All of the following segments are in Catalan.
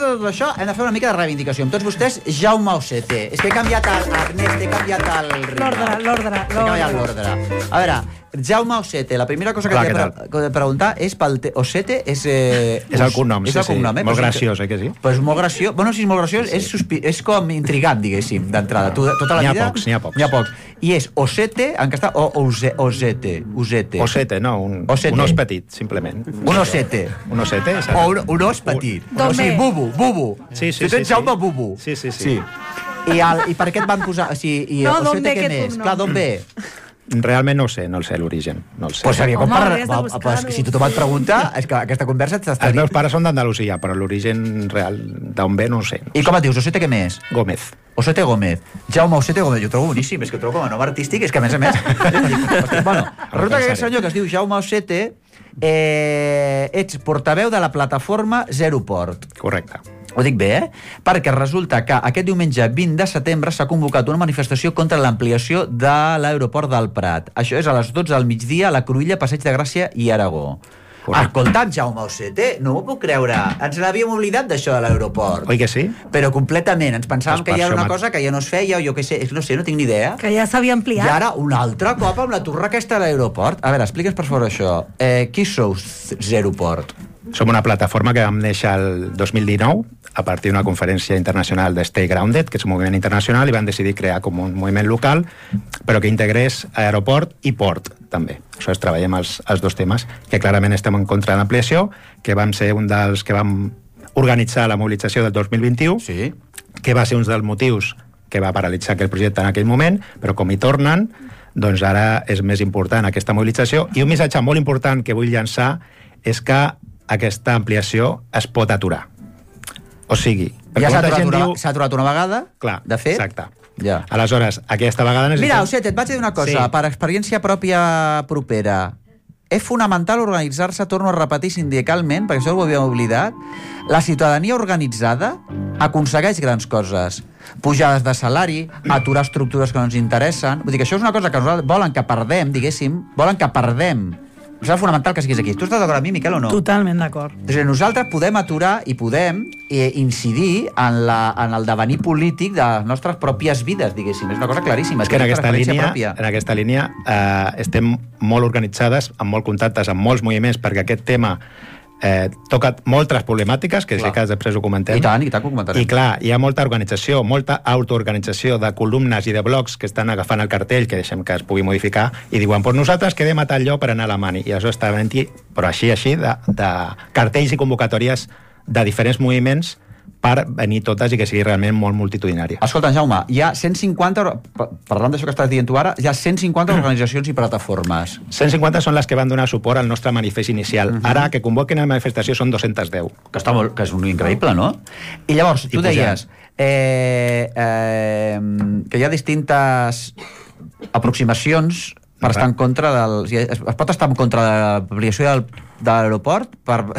de tot això, hem de fer una mica de reivindicació. Amb tots vostès, Jaume Osete. És que he canviat Ernest, he canviat el ritme. L'ordre. He canviat l'ordre. A veure, Jaume Osete, la primera cosa que t'he de preguntar és pel... Osete és... És el cognom, és el cognom, molt graciós, que sí? Pues molt graciós. Bueno, si és molt graciós, és com intrigant, diguéssim, d'entrada. Tota la vida... N'hi ha pocs. I és Osete, en castellà, o Osete? Osete, no, un os petit, simplement. Un Osete. Un Osete, o un os petit. O sigui, Bubu. Sí. Tu ets Jaume Bubu. Sí. I per què et van posar... Osete, què més? Clar, d'on ve? Realment no el sé l'origen. No el sé. Pues seria com si tothom et pregunta, és que aquesta conversa t'està... Els meus pares són d'Andalusia, però l'origen real d'on ve no ho sé. I com et dius? Osete què més? Gómez. Osete Gómez. Jaume Osete Gómez. Jo ho trobo boníssim, és que ho trobo com a nom artístic, és que a més, bueno, resulta que aquest senyor que es diu Jaume Osete ets portaveu de la plataforma Zeroport. Correcte. Ho dic bé, Perquè resulta que aquest diumenge 20 de setembre s'ha convocat una manifestació contra l'ampliació de l'aeroport del Prat. Això és a les 12 del migdia a la Cruïlla, Passeig de Gràcia i Aragó. Escolta'm, Jaume Osete, no m'ho puc creure. Ens n'havíem oblidat d'això de l'aeroport. Oi que sí? Però completament. Ens pensàvem que hi era una cosa que ja no es feia, o jo què sé, no tinc ni idea. Que ja s'havia ampliat. I ara, un altre cop amb la torre aquesta de l'aeroport. A veure, explica'ns per favor això. Qui sou Zeroport? Som una plataforma que vam néixer el 2019 a partir d'una conferència internacional de Stay Grounded, que és un moviment internacional, i van decidir crear com un moviment local, però que integrés aeroport i port, també. Això treballem els dos temes, que clarament estem en contra de l'ampliació, que vam ser un dels que vam organitzar la mobilització del 2021, sí. Que va ser un dels motius que va paralitzar aquell projecte en aquell moment, però com hi tornen, doncs ara és més important aquesta mobilització. I un missatge molt important que vull llançar és que aquesta ampliació es pot aturar. O sigui... Ja s'ha aturat una vegada, clar, de fet. Exacte. Ja. Aleshores, aquesta vegada necessitem... Mira, Osete, et vaig dir una cosa, sí. Per experiència pròpia propera. És fonamental organitzar-se, torno a repetir sindicalment, perquè això ho havíem oblidat, la ciutadania organitzada aconsegueix grans coses. Pujades de salari, aturar estructures que no ens interessen... Vull dir que això és una cosa que volen que perdem, diguéssim, volen que perdem. És fonamental que siguis aquí. Tu estàs d'acord amb mi, Miquel, o no? Totalment d'acord. Nosaltres podem aturar i podem incidir en el devenir polític de les nostres pròpies vides, diguéssim. És una cosa claríssima. És que en aquesta línia estem molt organitzades, amb molt contactes, amb molts moviments, perquè aquest tema toca moltes problemàtiques, que sé que després ho comentem. I tant que ho comentarem. I clar, hi ha molta organització, molta autoorganització de columnes i de blocs que estan agafant el cartell, que deixem que es pugui modificar, i diuen, pues nosaltres quedem a tal lloc per anar a la mani. I això està venint, però així, de cartells i convocatòries de diferents moviments per venir totes i que sigui realment molt multitudinària. Escolta, Jaume, hi ha 150, parlant d'això que estàs dient tu ara, hi ha 150 organitzacions i plataformes. 150 són les que van donar suport al nostre manifest inicial. Ara, que convoquen a la manifestació, són 210. Que és un increïble, no? I llavors, tu deies que hi ha distintes aproximacions per estar en contra es pot estar en contra de l'ampliació de l'aeroport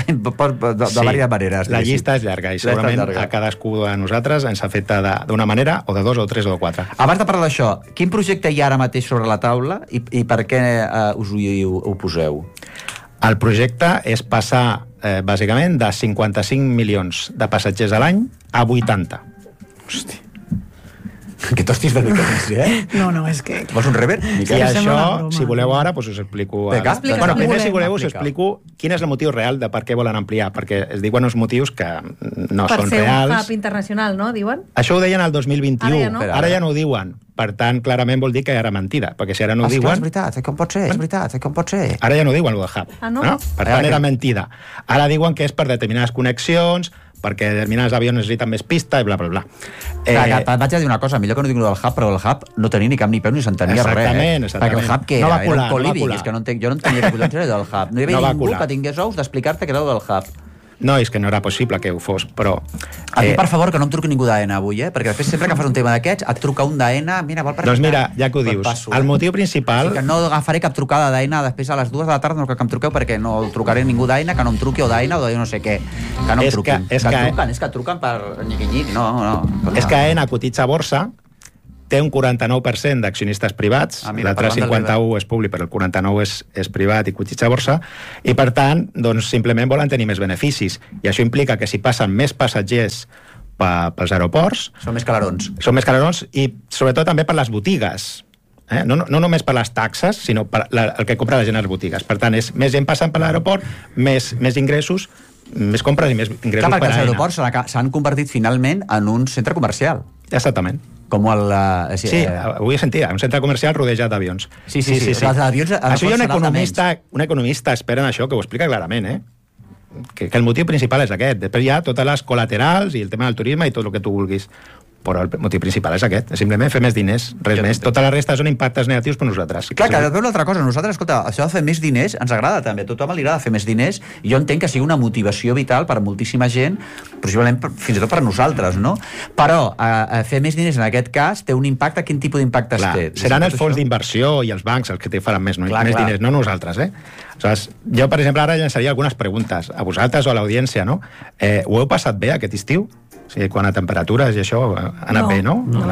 de diverses maneres. La llista és llarga i segurament a cadascú de nosaltres ens afecta d'una manera, o de dos, o tres, o de quatre. Abans de parlar d'això, quin projecte hi ha ara mateix sobre la taula i per què us hi oposeu? El projecte és passar, bàsicament, de 55 milions de passatgers a l'any a 80. Hòstia. Que t'hostis de mica més, No, és que... Vols un rever? I això, si voleu ara, us explico... Bueno, primer, si voleu, us explico quin és el motiu real de per què volen ampliar, perquè es diuen uns motius que no són reals. Per ser un hub internacional, no, diuen? Això ho deien el 2021, ara ja no ho diuen. Per tant, clarament vol dir que era mentida, perquè si ara no ho diuen... És veritat, com pot ser? Ara ja no ho diuen, el hub. No? Per tant, era mentida. Ara diuen que és per determinades connexions, perquè determinats avions necessiten més pista i bla, bla, bla. Vaig a dir una cosa, millor que no digui del hub, però el hub no tenia ni cap ni peu ni s'entenia res. Exactament. Perquè el hub què era? Era un coliving, és que jo no entenia que collons era del hub. No hi havia ningú que tingués ous d'explicar-te que era del hub. No, és que no era possible que ho fos, però... A mi, per favor, que no em truqui ningú d'AENA avui, perquè després sempre que fas un tema d'aquests et truca un d'AENA, mira, vol per... Doncs mira, ja que ho dius, el motiu principal... O sigui que no agafaré cap trucada d'AENA després a les 2 de la tarda, no que em truqueu, perquè no trucaré ningú d'AENA, que no em truqui, o d'AENA, o de no sé què, que no em truquin. És que truquen per nyiqui-nyic, no. És que AENA cotitza a borsa, té un 49% d'accionistes privats, l'altre 51 és públic, però el 49 és privat i cotitza a borsa, i per tant, doncs, simplement volen tenir més beneficis. I això implica que si passen més passatgers pels aeroports... Són més calarons. Són més calarons i sobretot també per les botigues. No només per les taxes, sinó per el que compra la gent a les botigues. Per tant, és més gent passant per l'aeroport, més ingressos, més compres i més ingressos per perquè Aena. Els aeroports s'han convertit finalment en un centre comercial. Exactament. Com el... Sí, avui he sentit, un centre comercial rodejat d'avions. Sí. Els avions, això hi ha un economista expert en això que ho explica clarament, que el motiu principal és aquest. Després hi ha totes les col·laterals i el tema del turisme i tot el que tu vulguis. Però el motiu principal és aquest, és simplement fer més diners, res més. Tota la resta són impactes negatius per nosaltres. Clar, que veu una altra cosa, nosaltres, escolta, això de fer més diners ens agrada també, a tothom li agrada fer més diners, i jo entenc que sigui una motivació vital per a moltíssima gent, possiblement fins i tot per a nosaltres, no? Però fer més diners en aquest cas té un impacte, quin tipus d'impactes té? Seran els fons d'inversió i els bancs els que faran més diners, no nosaltres, Aleshores, jo, per exemple, ara llançaria algunes preguntes a vosaltres o a l'audiència, no? Ho heu passat bé aquest estiu? O sigui, quan a temperatures i això ha anat bé, no? No.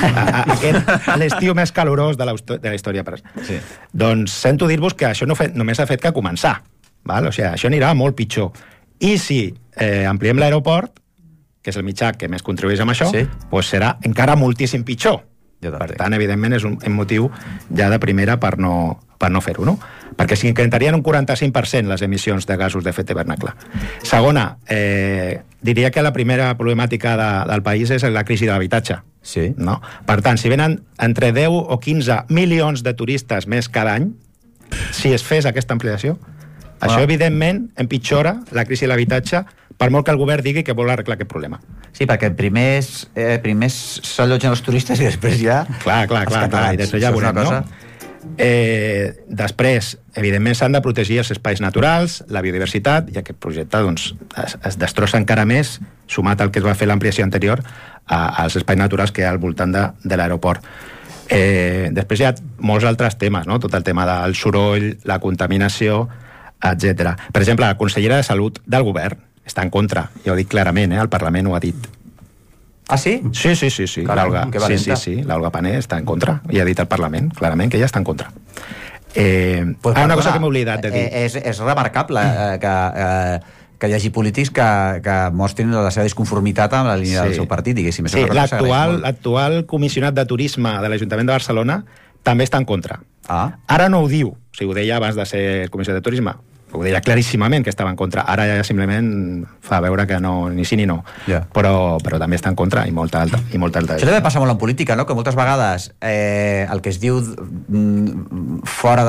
L'estiu més calorós de la història. Sí. Doncs sento dir-vos que això només ha fet que començar. Val? O sigui, això anirà molt pitjor. I si ampliem l'aeroport, que és el mitjà que més contribueix amb això, doncs serà encara moltíssim pitjor. Per tant, evidentment, és un motiu ja de primera per no fer-ho, no? Perquè s'incrementarien un 45% les emissions de gasos d'efecte hivernacle. Segona, diria que la primera problemàtica del país és la crisi de l'habitatge. Sí. No? Per tant, si venen entre 10 o 15 milions de turistes més cada any, si es fes aquesta ampliació, això, evidentment, empitjora la crisi de l'habitatge, per molt que el govern digui que vol arreglar aquest problema. Sí, perquè primer s'allotgen els turistes i després ja... Clar, i després ja veurem, no? Després, evidentment, s'han de protegir els espais naturals, la biodiversitat, i aquest projecte doncs, es destrossa encara més, sumat al que es va fer l'ampliació anterior, als espais naturals que hi ha al voltant de l'aeroport. Després hi ha molts altres temes, no? Tot el tema del soroll, la contaminació, etc. Per exemple, la consellera de Salut del govern està en contra, ja ho dic clarament, el Parlament ho ha dit. Ah, sí? Sí. L'Olga Pané està en contra, i ha dit al Parlament, clarament, que ella està en contra. Una cosa que m'he oblidat de dir. És remarcable que hi hagi polítics que mostrin la seva disconformitat amb la línia del seu partit, diguéssim. Sí, l'actual comissionat de turisme de l'Ajuntament de Barcelona també està en contra. Ara no ho diu, o sigui, ho deia abans de ser comissionat de turisme, ho deia claríssimament que estava en contra. Ara ja simplement fa veure que no, ni sí ni no. Però també està en contra i molta alta. Això també passa molt en política, no? Que moltes vegades el que es diu fora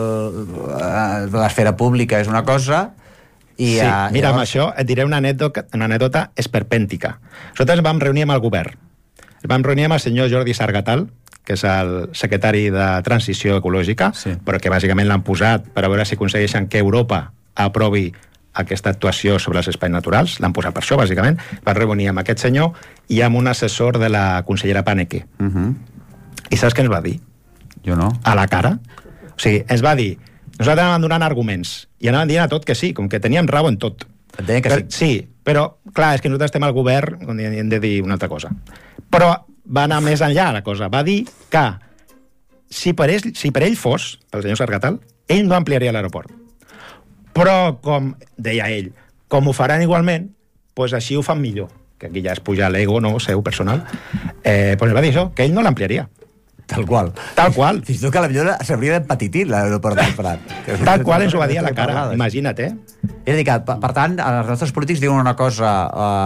de l'esfera pública és una cosa i... Sí, mira, amb això et diré una anècdota esperpèntica. Nosaltres vam reunir amb el govern. Vam reunir amb el senyor Jordi Sargatal, que és el secretari de Transició Ecològica, però que bàsicament l'han posat per a veure si aconsegueixen que Europa aprovi aquesta actuació sobre els espais naturals. L'han posat per això, bàsicament. Va reunir amb aquest senyor i amb un assessor de la consellera Paneque. I saps què ens va dir? Jo no. A la cara. O sigui, ens va dir... Nosaltres anàvem donant arguments i anàvem dient a tot que sí, com que teníem raó en tot. Et deia que sí. Sí, però, clar, és que nosaltres estem al govern on hem de dir una altra cosa. Però va anar més enllà la cosa. Va dir que si per ell fos, el senyor Sargatal, ell no ampliaria l'aeroport. Però, com deia ell, com ho faran igualment, doncs així ho fan millor. Que aquí ja es puja l'ego, no, seu personal. Doncs va dir això, que ell no l'ampliaria. Tal qual. Fins i tot que potser s'hauria d'empetitir l'aeroport del Prat. Tal qual ens ho va dir a la cara, imagina't, És a dir, que, per tant, els nostres polítics diuen una cosa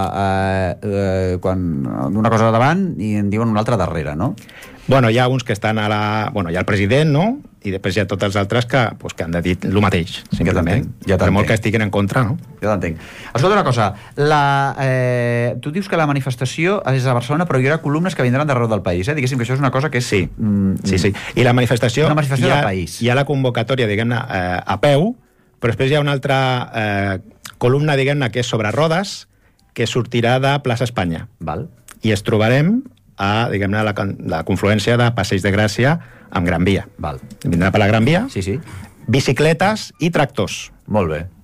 una cosa davant i en diuen una altra darrere, no? Bueno, hi ha uns que estan a la... Bueno, hi ha el president, no? I després hi ha tots els altres que han de dir el mateix, simplement. Per molt que estiguin en contra, no? Jo t'entenc. Escolta una cosa, tu dius que la manifestació és a Barcelona, però hi haurà columnes que vindran d'arreu del país, Diguéssim que això és una cosa que és... Sí. I la manifestació... Una manifestació del país. Hi ha la convocatòria, diguem-ne, a peu, però després hi ha una altra columna, diguem-ne, que és sobre rodes, que sortirà de Plaça Espanya. Val. I es trobarem a, diguem-ne, la confluència de Passeig de Gràcia amb Gran Via. Val. Vindrà per la Gran Via, sí. Bicicletes i tractors. Molt bé.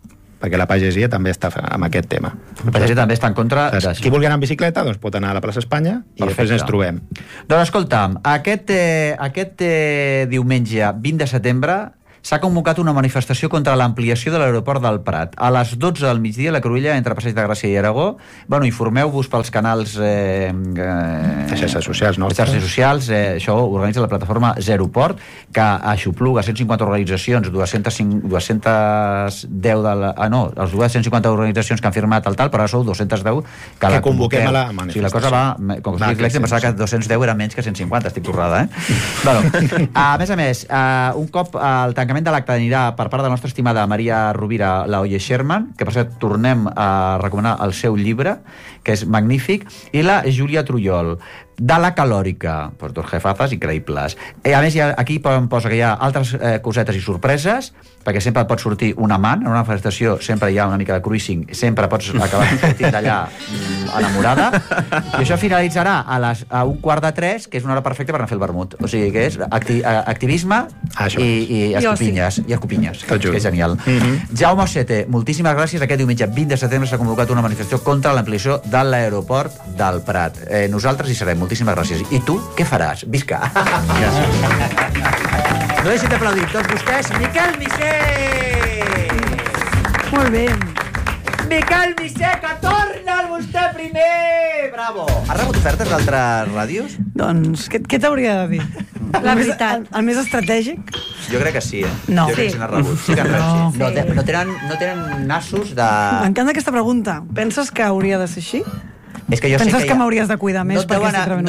perquè la pagesia també està amb aquest tema. La pagesia també està en contra d'això. Qui vulgui anar en bicicleta, doncs pot anar a la plaça Espanya i després ens trobem. Doncs escolta'm, aquest diumenge 20 de setembre s'ha convocat una manifestació contra l'ampliació de l'aeroport del Prat. A les 12 del migdia a la Cruïlla, entre Passeig de Gràcia i Aragó. Bueno, informeu-vos pels canals... de xarxes socials, no? De xarxes socials. Això ho organitza la plataforma Zeroport, que aixopluga 150 organitzacions, 210 de la... no, les 250 organitzacions que han firmat el tal, però ara sou 210 que convoquem a la manifestació. O sigui, la cosa va... Com que estic flex, em pensava que 210 era menys que 150, estic torrada, Bueno, a més, un cop el tancament de l'acte anirà per part de la nostra estimada Maria Rovira, la Oye Sherman, que per cert tornem a recomanar el seu llibre, que és magnífic, i la Júlia Trullol, de la Calòrica, doncs dos jefazes increïbles. A més, aquí posa que hi ha altres cosetes i sorpreses, perquè sempre et pot sortir un amant, en una manifestació sempre hi ha una mica de cruising, sempre pots acabar sortint d'allà enamorada, i això finalitzarà a 2:45, que és una hora perfecta per anar a fer el vermut. O sigui que és activisme i escopinyes, que és genial. Jaume Osete, moltíssimes gràcies. Aquest diumenge 20 de setembre s'ha convocat una manifestació contra l'ampliació de l'aeroport del Prat. Nosaltres hi serem. Moltíssimes gràcies. I tu, què faràs? Visca! No deixin d'aplaudir tots vostès. Miquel Missé! Molt bé. Miquel Missé, que torna el vostè primer! Bravo! Has rebut ofertes d'altres ràdios? Doncs, què t'hauria de dir? La veritat. El més estratègic? Jo crec que sí, No. Jo crec que se n'ha rebut. Sí que han rebut. No tenen nassos de... M'encanta aquesta pregunta. Penses que hauria de ser així? És que jo Penses sé que m'hauries de cuidar més perquè estic rebent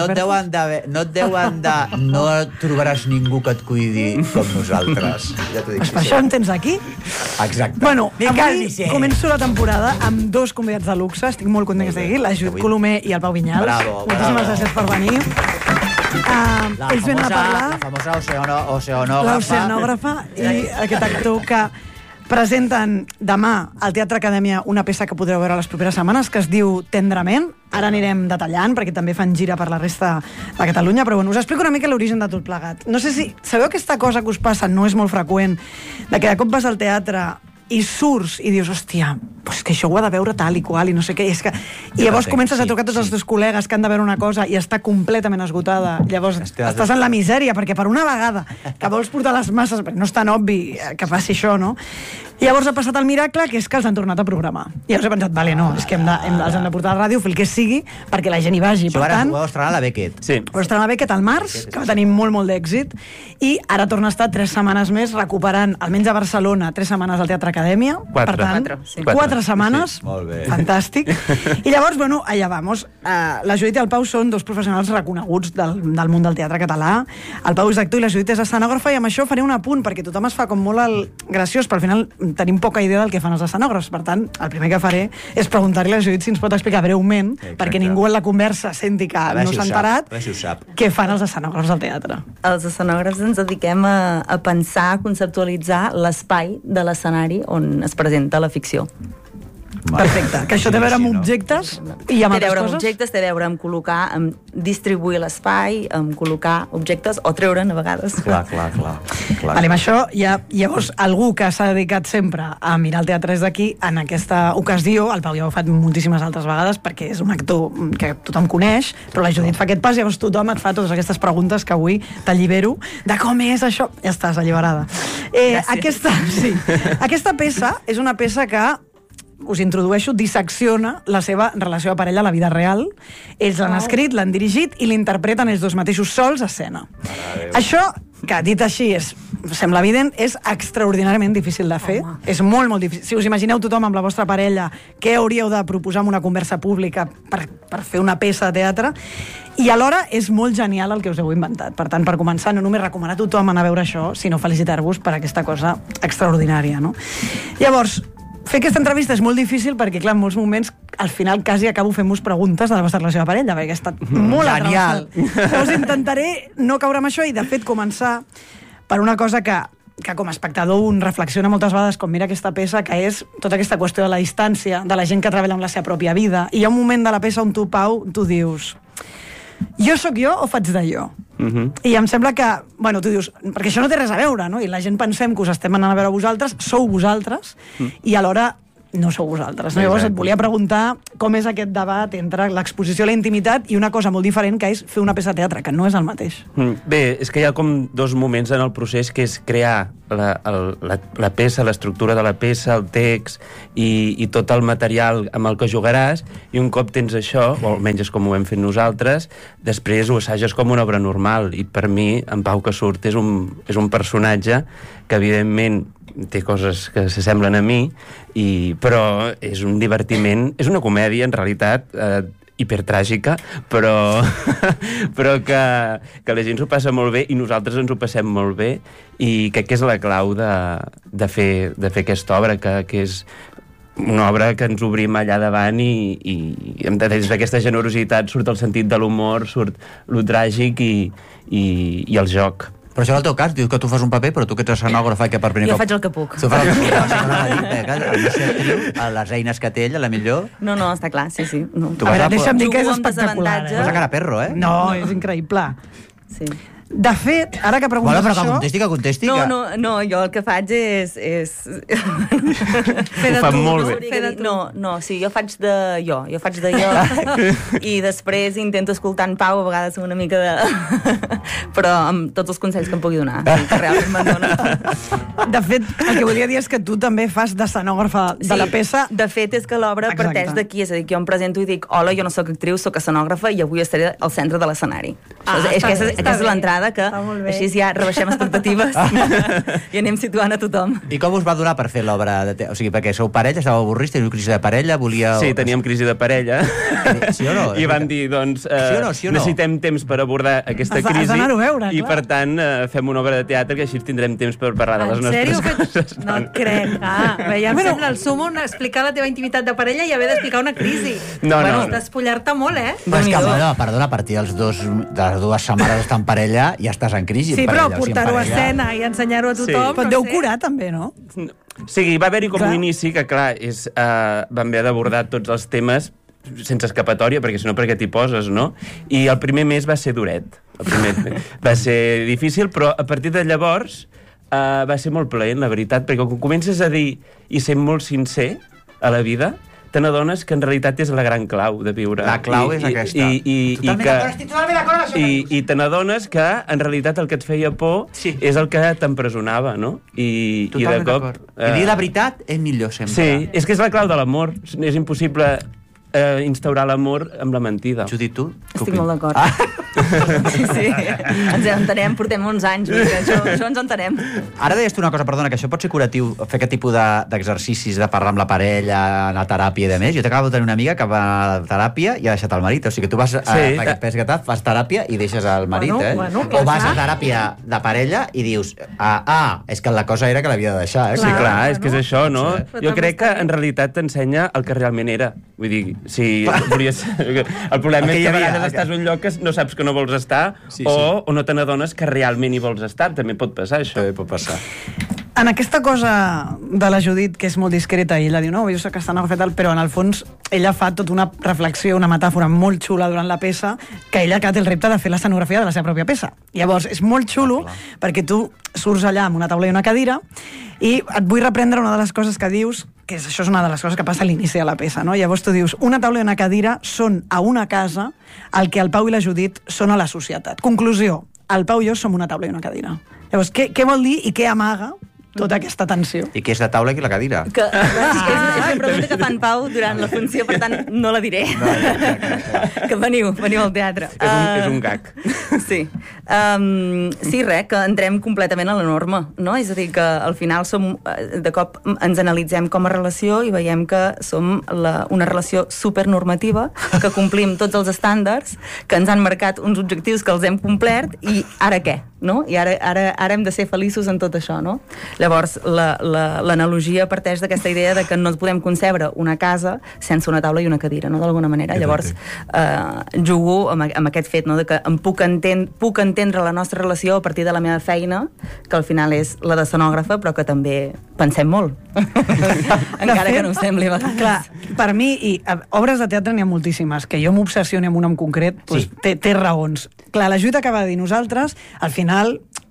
ofertes? No trobaràs ningú que et cuidi com nosaltres. Ja t'ho dic. Per això em tens aquí. Exacte. Bueno, avui començo la temporada amb dos convidats de luxe. Estic molt content que estigui aquí, la Judit Colomer i el Pau Vinyals. Bravo. Moltíssimes gràcies per venir. Ells venen a parlar... La famosa oceanògrafa. L'oceanògrafa i aquest actor que presenten demà al Teatre Acadèmia una peça que podreu veure les properes setmanes, que es diu Tendrament. Ara anirem detallant, perquè també fan gira per la resta de Catalunya, però bueno, us explico una mica l'origen de tot plegat. No sé si sabeu aquesta cosa que us passa, no és molt freqüent, de que de cop vas al teatre i surts i dius, hòstia, pues que això ho ha de veure tal i qual, i no sé què, i llavors comences a trucar tots els teus col·legues que han de veure una cosa i està completament esgotada, llavors estàs en la misèria, perquè per una vegada que vols portar les masses, perquè no és tan obvi que passi això, no? I llavors ha passat el miracle, que és que els han tornat a programar. I llavors he pensat, vale, no, és que els hem de portar a la ràdio, fer el que sigui, perquè la gent hi vagi. Per tant, ho heu estrenat a la Beckett. Sí. Ho estrenat a la Beckett al març, que va tenir molt d'èxit, i ara torna a estar 3 setmanes més recuperant, almenys a Barcelona, 3 setmanes al Teatre Acadèmia. Per tant, 4 setmanes. Sí. Molt bé. Fantàstic. I llavors, bueno, allà vamos. La Judit i el Pau són 2 professionals reconeguts del món del teatre català. El Pau és actor i la Judit és escenògrafa, i amb això faré un apunt, perquè tothom es fa com molt graciós, però al final tenim poca idea del que fan els escenògrafs. Per tant, el primer que faré és preguntar-li a la Judit si ens pot explicar breument, perquè ningú en la conversa senti que no s'ha enterat, què fan els escenògrafs al teatre. Els escenògrafs ens dediquem a pensar, a conceptualitzar l'espai de l'escenari on es presenta la ficció. Perfecte, que això té a veure amb objectes i amb altres coses? Té a veure amb objectes, té a veure amb col·locar, amb distribuir l'espai, amb col·locar objectes o treure'n a vegades. Clar. Vale, amb això, llavors, algú que s'ha dedicat sempre a mirar el teatre des d'aquí, en aquesta ocasió, el Pau ja ho ha fet moltíssimes altres vegades, perquè és un actor que tothom coneix, però la Judit fa aquest pas, llavors tothom et fa totes aquestes preguntes que avui t'allibero de com és això. Ja estàs alliberada. Aquesta peça és una peça que us introdueixo, dissecciona la seva relació de parella a la vida real. Ells l'han escrit, l'han dirigit i l'interpreten ells dos mateixos sols a escena. Això, que dit així sembla evident, és extraordinàriament difícil de fer. És molt difícil. Si us imagineu tothom amb la vostra parella, què hauríeu de proposar en una conversa pública per fer una peça de teatre? I alhora és molt genial el que us heu inventat. Per tant, per començar, no només recomanar a tothom anar a veure això, sinó felicitar-vos per aquesta cosa extraordinària, no? Llavors, fer aquesta entrevista és molt difícil perquè, clar, en molts moments, al final quasi acabo fent-vos preguntes de la vostra relació de parella, perquè ha estat molt genial. Llavors intentaré no caure amb això i, de fet, començar per una cosa que com a espectador un reflexiona moltes vegades quan mira aquesta peça, que és tota aquesta qüestió de la distància, de la gent que treballa amb la seva pròpia vida. I hi ha un moment de la peça on tu, Pau, tu dius: jo sóc jo o faig de jo? I em sembla que, bueno, tu dius, perquè això no té res a veure, no? I la gent pensem que us estem anant a veure vosaltres, sou vosaltres, i alhora no sou vosaltres. No? Llavors et volia preguntar com és aquest debat entre l'exposició a la intimitat i una cosa molt diferent, que és fer una peça de teatre, que no és el mateix. Bé, és que hi ha com dos moments en el procés, que és crear la peça, l'estructura de la peça, el text i tot el material amb el que jugaràs, i un cop tens això, o almenys és com ho hem fet nosaltres, després ho assages com una obra normal, i per mi, en Pau que surt és un personatge que evidentment té coses que s'assemblen a mi, però és un divertiment, és una comèdia en realitat hipertràgica, però que la gent s'ho passa molt bé i nosaltres ens ho passem molt bé, i crec que és la clau de fer aquesta obra, que és una obra que ens obrim allà davant i des d'aquesta generositat surt el sentit de l'humor, surt lo tràgic i el joc. Però això en el teu cas, dius que tu fas un paper, però tu que ets escenògrafa i que per primer Jo cop... faig el que puc. Tu fas el que puc. A les eines que té ella, la millor... No, està clar, sí. No. A veure, deixa'm dir que és espectacular. Posa cara perro, eh? No, és increïble. Sí. De fet, ara que preguntes però això... que contesti. No, jo el que faig és... Ho fan molt bé. Sí, jo faig de jo. I després intento escoltar en Pau, a vegades una mica de... però amb tots els consells que em pugui donar, que realment me'n dona. De fet, el que volia dir és que tu també fas d'escenògrafa de la peça. De fet, és que l'obra parteix d'aquí, és a dir, que jo em presento i dic, hola, jo no sóc actriu, sóc escenògrafa i avui estaré al centre de l'escenari. Aquesta és l'entrada, que així ja rebaixem expectatives i anem situant a tothom. I com us va durar per fer l'obra? O sigui, perquè sou parella, estàveu avorrits, teniu crisi de parella, volíeu... Sí, teníem crisi de parella. Sí o no? I van dir, doncs, necessitem temps per abordar aquesta crisi. Has d'anar-ho a veure, i per tant fem una obra de teatre que així tindrem temps per parlar de les nostres coses. No et crec. Ja em sembla el súmmum explicar la teva intimitat de parella i haver d'explicar una crisi. Bueno, despullar-te molt, eh? Però és que, perdona, a partir de les dues setmanes d'estar en parella ja estàs en crisi. Sí, però portar-ho a escena i ensenyar-ho a tothom... Però et deu curar, també, no? Sí, va haver-hi com un inici que, clar, vam haver d'abordar tots els temes sense escapatòria, perquè si no, perquè t'hi poses, no? I el primer mes va ser duret. Va ser difícil, però a partir de llavors va ser molt plaent, la veritat, perquè quan comences a dir i ser molt sincer a la vida, te n'adones que en realitat és la gran clau de viure. La clau és aquesta. I te n'adones que en realitat el que et feia por és el que t'empresonava, no? I de cop... I dir la veritat és millor sempre. Sí, és que és la clau de l'amor. És impossible instaurar l'amor amb la mentida. Judit, tu? Estic molt d'acord. Sí. Ens entenem, portem uns anys, això ens entenem. Ara deies tu una cosa, perdona, que això pot ser curatiu, fer aquest tipus d'exercicis de parlar amb la parella, anar a teràpia i de més. Jo t'acabo de tenir una amiga que va a teràpia i ha deixat el marit. O sigui que tu vas a aquest pes que fas teràpia i deixes el marit, o vas a teràpia de parella i dius, és que la cosa era que l'havia de deixar, Sí, clar, és que és això, no? Jo crec que en realitat t'ensenya el que realment era. Vull dir, si volies... El problema és que a vegades estàs en un lloc que no saps que no vols estar o no te n'adones que realment hi vols estar. També pot passar, això. També pot passar. En aquesta cosa de la Judit, que és molt discreta, i ella diu, no, jo soc escenògrafa i tal, però en el fons ella fa tota una reflexió, una metàfora molt xula durant la peça, que ella que té el repte de fer l'escenografia de la seva pròpia peça. Llavors, és molt xulo, perquè tu surts allà amb una taula i una cadira, i et vull reprendre una de les coses que dius, que això és una de les coses que passa a l'inici de la peça, no? Llavors tu dius, una taula i una cadira són a una casa el que el Pau i la Judit són a la societat. Conclusió, el Pau i jo som una taula i una cadira. Llavors, què vol dir i què amaga tota aquesta tensió? I què és la taula i la cadira? És una pregunta que fan Pau durant la funció, per tant, no la diré. Que veniu al teatre. És un gag. Sí. Sí, que entrem completament a la norma, no? És a dir, que al final de cop ens analitzem com a relació i veiem que som una relació supernormativa, que complim tots els estàndards, que ens han marcat uns objectius que els hem complert i ara què? No? I ara hem de ser feliços en tot això, no? Llavors, l'analogia parteix d'aquesta idea de que no podem concebre una casa sense una taula i una cadira, no? D'alguna manera. Llavors, jugo amb aquest fet, no? De que puc entendre la nostra relació a partir de la meva feina, que al final és la d'escenògrafa, però que també pensem molt. Encara que no ho sembli a vegades. Clar, per mi, i obres de teatre n'hi ha moltíssimes, que jo m'obsessioni amb una en concret, té raons. Clar, la Judit acaba de dir, nosaltres, al final,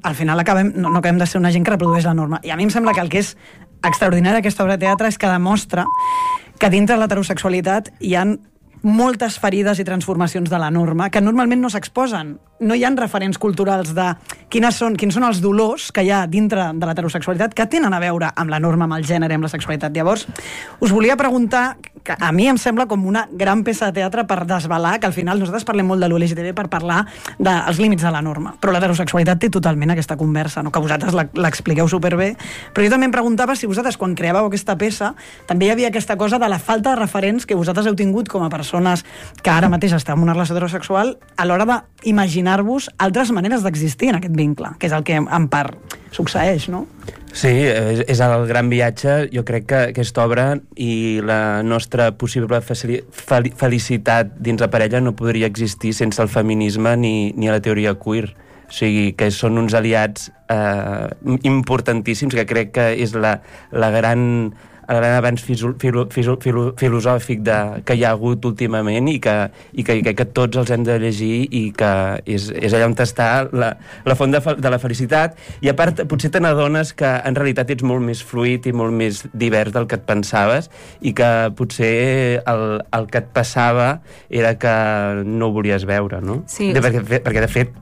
al final no acabem de ser una gent que reprodueix la norma. I a mi em sembla que el que és extraordinari d'aquesta obra de teatre és que demostra que dintre de l'heterosexualitat hi ha moltes ferides i transformacions de la norma que normalment no s'exposen. No hi ha referents culturals de quins són els dolors que hi ha dintre de l'heterosexualitat que tenen a veure amb la norma, amb el gènere, amb la sexualitat. Llavors, us volia preguntar, que a mi em sembla com una gran peça de teatre per desvelar que al final nosaltres parlem molt de l'LGTB per parlar dels límits de la norma, però l'heterosexualitat té totalment aquesta conversa, no? Que vosaltres l'expliqueu superbé, però jo també em preguntava si vosaltres, quan creàveu aquesta peça, també hi havia aquesta cosa de la falta de referents que vosaltres heu tingut com a persones que ara mateix esteu en una relació heterosexual a l'hora d'imaginar-vos altres maneres d'existir en aquest vincle, que és el que en part succeeix, no? Sí, és el gran viatge. Jo crec que aquesta obra i la nostra possible felicitat dins la parella no podria existir sense el feminisme ni la teoria queer. O sigui, que són uns aliats importantíssims, que crec que és la gran avanç filosòfic que hi ha hagut últimament i que tots els hem de llegir i que és allà on està la font de la felicitat. I a part, potser te n'adones que en realitat ets molt més fluid i molt més divers del que et pensaves i que potser el que et passava era que no ho volies veure, no? Sí. Perquè de fet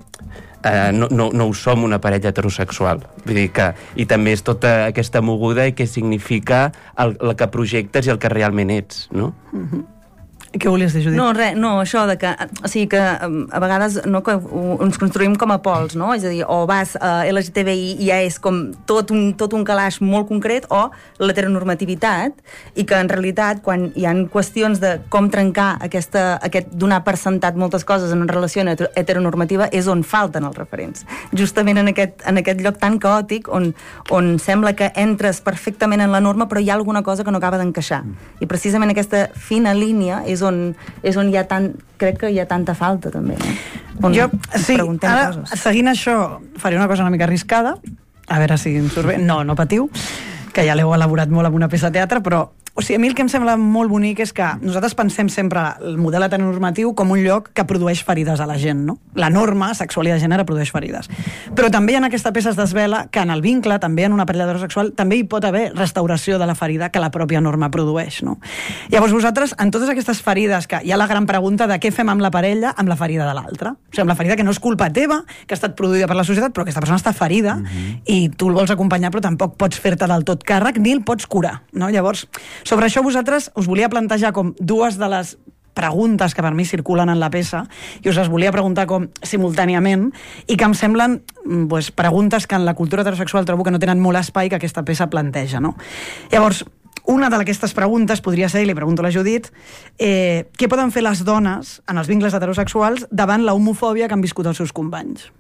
no ho som una parella heterosexual. Vull dir que, i també és tota aquesta moguda i què significa el que projectes i el que realment ets, no? Què volies dir, Judit? No, res, no, això de que... O sigui, que a vegades no, que ens construïm com a pols, no? És a dir, o vas a LGTBI i ja és com tot un calaix molt concret, o l'heteronormativitat, i que en realitat, quan hi ha qüestions de com trencar aquest donar per sentat moltes coses en una relació heteronormativa, és on falten els referents. Justament en aquest lloc tan caòtic, on sembla que entres perfectament en la norma, però hi ha alguna cosa que no acaba d'encaixar. I precisament aquesta fina línia és on hi ha crec que hi ha tanta falta també, no? Jo, sí, ara, seguint això, faré una cosa una mica arriscada, a veure si em surt bé. No patiu, que ja l'heu elaborat molt amb una peça de teatre, però o sigui, a mi el que em sembla molt bonic és que nosaltres pensem sempre el model heteronormatiu com un lloc que produeix ferides a la gent, no? La norma sexual i de gènere produeix ferides. Però també en aquesta peça es desvela que en el vincle, també en una parella heterosexual, també hi pot haver restauració de la ferida que la pròpia norma produeix, no? Llavors vosaltres, en totes aquestes ferides, que hi ha la gran pregunta de què fem amb la parella amb la ferida de l'altre. O sigui, amb la ferida que no és culpa teva, que ha estat produïda per la societat, però aquesta persona està ferida i tu el vols acompanyar, però tampoc pots fer-te del tot càrrec ni el pots curar, no? Llavors, sobre això vosaltres us volia plantejar com dues de les preguntes que per mi circulen en la peça i us les volia preguntar com simultàniament i que em semblen preguntes que en la cultura heterosexual trobo que no tenen molt espai que aquesta peça planteja, no? Llavors, una d'aquestes preguntes podria ser, i li pregunto a la Judit, què poden fer les dones en els vincles heterosexuals davant la homofòbia que han viscut els seus companys?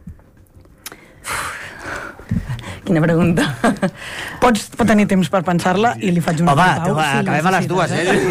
Quina pregunta. Pot tenir temps per pensar-la i li faig una Pau. Home, acabem a les dues,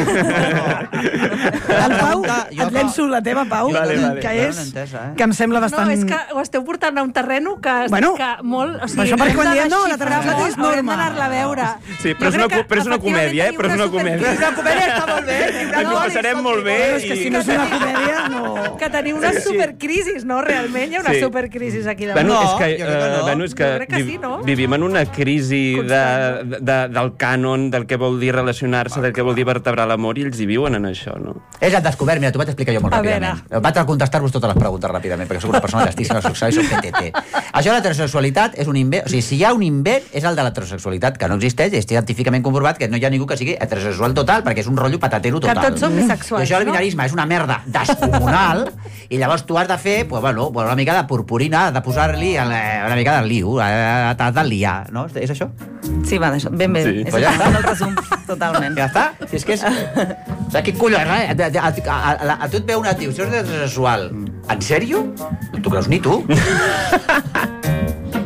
El Pau, et llenço la teva, Pau, que és que em sembla bastant... No, és que ho esteu portant a un terreno que molt... O sigui, això perquè quan diem, no, la terreno és norma. Haurem d'anar-la a veure. Sí, però és una comèdia, però és una comèdia. Una comèdia està molt bé. Ens ho passarem molt bé. És que si no és una comèdia, no... Que teniu una supercrisis, no? Realment hi ha una supercrisis aquí davant. Bueno, és que vivim en una crisi del cànon, del que vol dir relacionar-se, del que vol dir vertebrar l'amor, i ells hi viuen en això, no? És el descobert, mira, t'ho vaig explicar jo molt ràpidament. Vaig a contestar-vos totes les preguntes ràpidament, perquè soc una persona llestíssima, sexual i soc PTT. Això de l'heterosexualitat és un invent, o sigui, si hi ha un invent, és el de l'heterosexualitat, que no existeix, i és científicament comprovat que no hi ha ningú que sigui heterosexual total, perquè és un rotllo patatero total. Que tots som bisexuals, I això del binarisme és una merda descomunal, i llavors tu has de fer, una mica de purpurina, de posar-li una mica del liu, t'has de liar, no? És això? Sí, va, d'això. Ben bé. Sí. És això, el resum, totalment. Ja està? Si és que és... O sigui, quin collons, a tu et veu una tio, si ets heterosexual, en sèrio? Tu creus ni tu?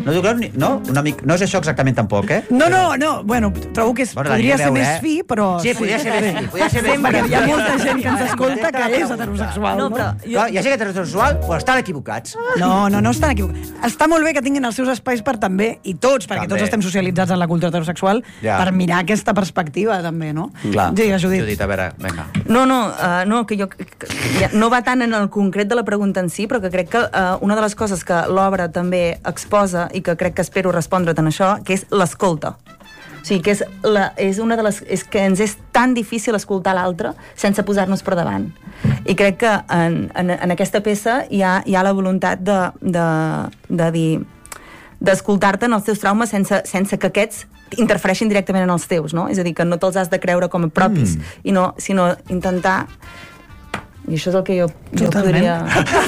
No t'ho creus? No? No és això exactament tampoc, eh? No, bueno, trobo que podria ser més fi, però... Sí, podria ser més fi. Perquè hi ha molta gent que ens escolta que és heterosexual, no? Hi ha gent heterosexual, però estan equivocats. No estan equivocats. Està molt bé que tinguin els seus espais per també, i tots, perquè tots estem socialitzats en la cultura heterosexual, per mirar aquesta perspectiva, també, no? Clar. Judit, a veure, vinga. No, que jo... No va tant en el concret de la pregunta en si, però que crec que una de les coses que l'obra també exposa i que crec que espero respondre't en això, que és l'escolta. O sigui, que és una de les... És que ens és tan difícil escoltar l'altre sense posar-nos per davant. I crec que en aquesta peça hi ha la voluntat de dir... d'escoltar-te en els teus traumes sense que aquests interfereixin directament en els teus, no? És a dir, que no te'ls has de creure com a propis, sinó intentar... I això és el que jo podria...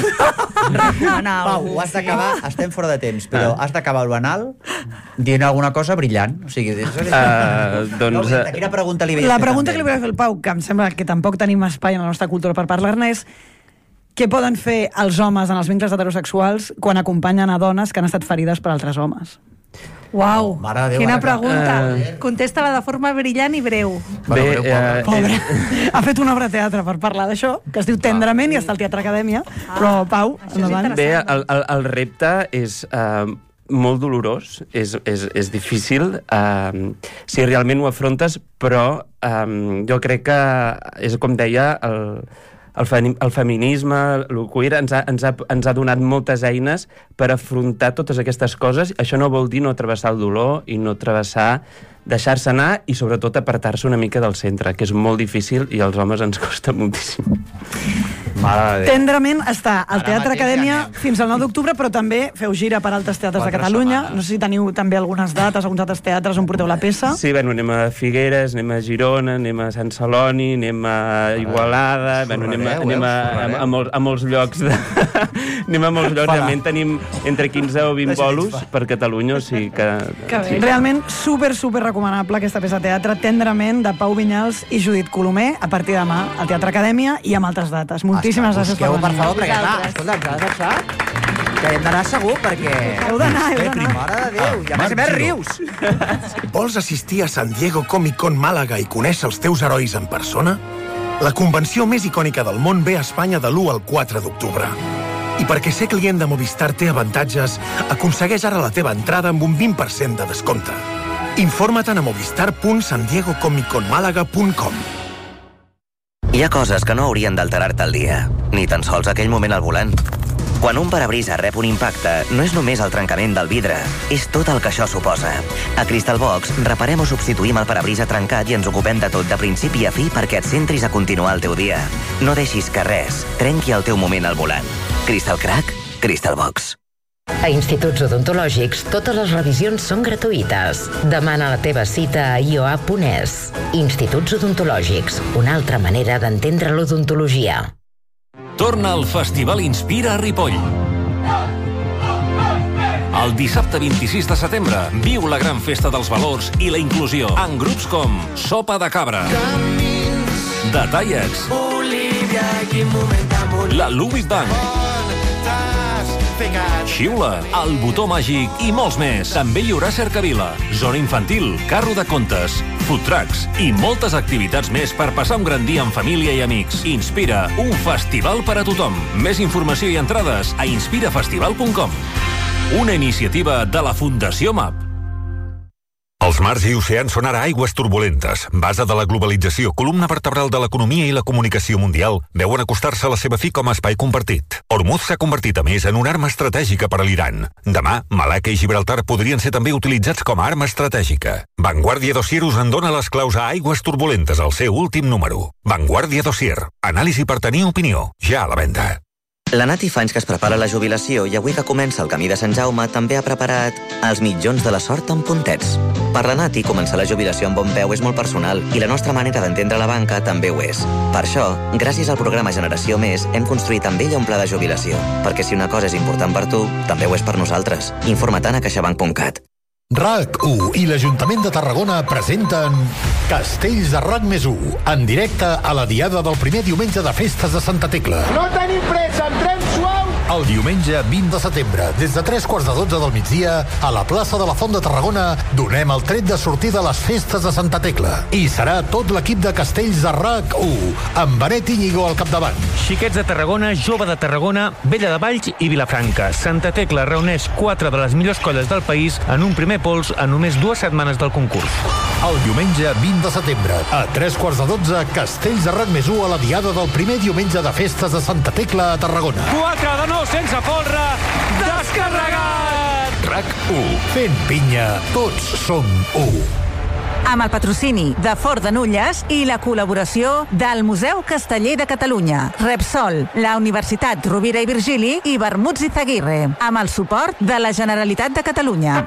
Pau, ho has d'acabar, estem fora de temps, però has d'acabar el banal dient alguna cosa brillant. O sigui, doncs... Quina pregunta li veies? La pregunta que li volia fer al Pau, que em sembla que tampoc tenim espai en la nostra cultura per parlar-ne, és què poden fer els homes en els vincles heterosexuals quan acompanyen a dones que han estat ferides per altres homes? Uau, quina pregunta. Contesta-la de forma brillant i breu. Pobre. Ha fet una obra de teatre per parlar d'això, que es diu Tendrament i està al Teatre Acadèmia, però Pau, endavant. Bé, el repte és molt dolorós, és difícil si realment ho afrontes, però jo crec que és com deia el feminisme, el queer ens ha donat moltes eines per afrontar totes aquestes coses. Això no vol dir no travessar el dolor i no travessar, deixar-se anar i sobretot apartar-se una mica del centre, que és molt difícil i als homes ens costa moltíssim. Tendrament està al Teatre Acadèmia fins al 9 d'octubre, però també feu gira per altres teatres de Catalunya. No sé si teniu també algunes dates, alguns altres teatres on porteu la peça. Sí, anem a Figueres, anem a Girona, anem a Sant Celoni, anem a Igualada, anem a molts llocs. Anem a molts llocs, realment tenim entre 15 o 20 bolos per Catalunya, o sigui que... Realment super recomanable aquesta peça de teatre, Tendrament, de Pau Vinyals i Judit Colomer, a partir de demà al Teatre Acadèmia i amb altres dates. Moltíssimes gràcies per venir. Per favor, perquè escolta, ens ha de deixar que hem d'anar segur, perquè... Heu d'anar. Mare de Déu, i a més rius. Vols assistir a San Diego Comic Con Màlaga i conèixer els teus herois en persona? La convenció més icònica del món ve a Espanya de l'1 al 4 d'octubre. I perquè ser client de Movistar té avantatges, aconsegueix ara la teva entrada amb un 20% de descompte. Informa-te'n a movistar.sandiegocomiconmalaga.com. Hi ha coses que no haurien d'alterar-te el dia, ni tan sols aquell moment al volant. Quan un parabrisa rep un impacte, no és només el trencament del vidre, és tot el que això suposa. A Crystal Box reparem o substituïm el parabrisa trencat i ens ocupem de tot de principi a fi perquè et centris a continuar el teu dia. No deixis que res trenqui el teu moment al volant. Crystal Crack, Crystal Box. A Instituts Odontològics totes les revisions són gratuïtes. Demana la teva cita a ioa.es. Instituts Odontològics, una altra manera d'entendre l'odontologia. Torna al Festival Inspira a Ripoll. El dissabte 26 de setembre viu la gran festa dels valors i la inclusió en grups com Sopa de Cabra, The Tallers, la Ludwig Band, Xiula, El Botó Màgic i molts més. També hi haurà cercavila, zona infantil, carro de contes, food trucks i moltes activitats més per passar un gran dia en família i amics. Inspira, un festival per a tothom. Més informació i entrades a inspirafestival.com. Una iniciativa de la Fundació MAP. Els mars i oceans són ara aigües turbulentes. Base de la globalització, columna vertebral de l'economia i la comunicació mundial, veuen acostar-se a la seva fi com a espai compartit. Hormuz s'ha convertit, a més, en una arma estratègica per a l'Iran. Demà, Malacca i Gibraltar podrien ser també utilitzats com a arma estratègica. Vanguardia Dossier us en dona les claus a aigües turbulentes al seu últim número. Vanguardia Dossier. Anàlisi per tenir opinió. Ja a la venda. La Nati fa anys que es prepara la jubilació i avui que comença el camí de Sant Jaume també ha preparat els mitjons de la sort amb puntets. Per la Nati, començar la jubilació amb bon peu és molt personal i la nostra manera d'entendre la banca també ho és. Per això, gràcies al programa Generació Més, hem construït amb ella un pla de jubilació. Perquè si una cosa és important per tu, també ho és per nosaltres. Informa-te'n a caixabank.cat. RAC1 i l'Ajuntament de Tarragona presenten Castells de RAC+1 en directe a la diada del primer diumenge de festes de Santa Tecla. No tenim pressa, entrem suau El diumenge 20 de setembre, des de 3:15 del migdia, a la plaça de la Font de Tarragona, donem el tret de sortida a les festes de Santa Tecla. I serà tot l'equip de Castells de RAC1, amb Benet Íñigo al capdavant. Xiquets de Tarragona, Jove de Tarragona, Vella de Valls i Vilafranca. Santa Tecla reuneix 4 de les millors colles del país en un primer pols a només 2 setmanes del concurs. El diumenge 20 de setembre, a 3:15, Castells de RAC+1 a la diada del primer diumenge de festes de Santa Tecla a Tarragona. 4 de 9 sense folre, descarregat! RAC1, fent pinya, tots som 1. Amb el patrocini de Fort de Nulles i la col·laboració del Museu Casteller de Catalunya, Repsol, la Universitat Rovira i Virgili i Bermuts i Zaguirre, amb el suport de la Generalitat de Catalunya.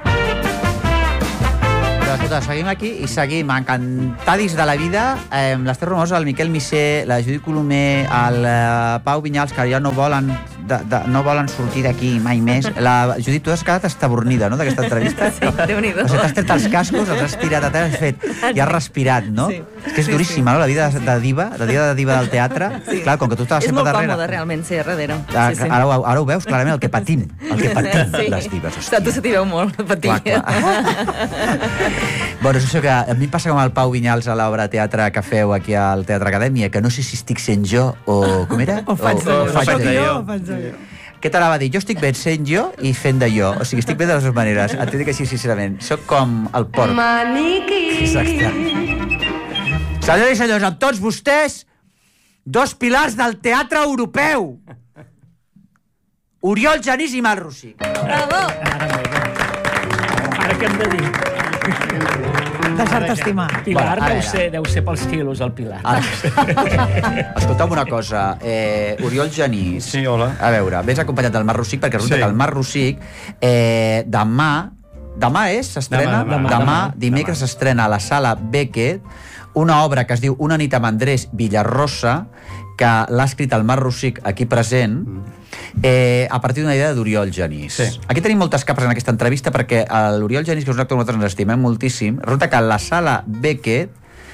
Escolta, seguim aquí i seguim encantadis de la vida amb l'Ester Romosa, el Miquel Missé, la Judit Colomer, el Pau Vinyals, que ja no volen sortir d'aquí mai més. La Judit, tu has quedat estabornida, no?, d'aquesta entrevista. Sí, Déu-n'hi-do. O sigui, t'has tret els cascos, els has tirat a terra, has fet, i has respirat, no? Sí. És que és duríssima, no?, la vida de diva, la vida de diva del teatre. Sí. Clar, com que tu estaves sempre darrere. És molt còmode, realment, ser darrere. Sí. Ara ho veus clarament, el que patim les dives. Hòstia. Tu se t'hi veu molt, patir. Clar. Bueno, és això que a mi passa com el Pau Vinyals a l'obra de teatre que feu aquí al Teatre Acadèmia, que no sé si estic sent jo o... Com era? O faig de jo. Què t'anava a dir? Jo estic bé sent jo i fent de jo. O sigui, estic bé de les dues maneres. Et dic així, sincerament. Soc com el porc. Maniqui. Exacte. Senyors i senyors, amb tots vostès, 2 pilars del teatre europeu. Oriol Genís i Marc Rosic. Bravo! Ara què hem de dir? Deixar-te estimar. Pilar deu ser pels quilos, el Pilar. Escolta'm una cosa. Oriol Genís. Sí, hola. A veure, vés acompanyat del Marc Rosic, perquè resulta que el Marc Rosic demà s'estrena? Demà, dimecres s'estrena a la Sala Beckett una obra que es diu Una nit amb Andrés Villarrosa, que l'ha escrit el Marc Rosic, aquí present, a partir d'una idea d'Oriol Genís. Sí. Aquí tenim moltes capes en aquesta entrevista perquè l'Oriol Genís, que és un actor que nosaltres ens estimem moltíssim, resulta que la Sala Beckett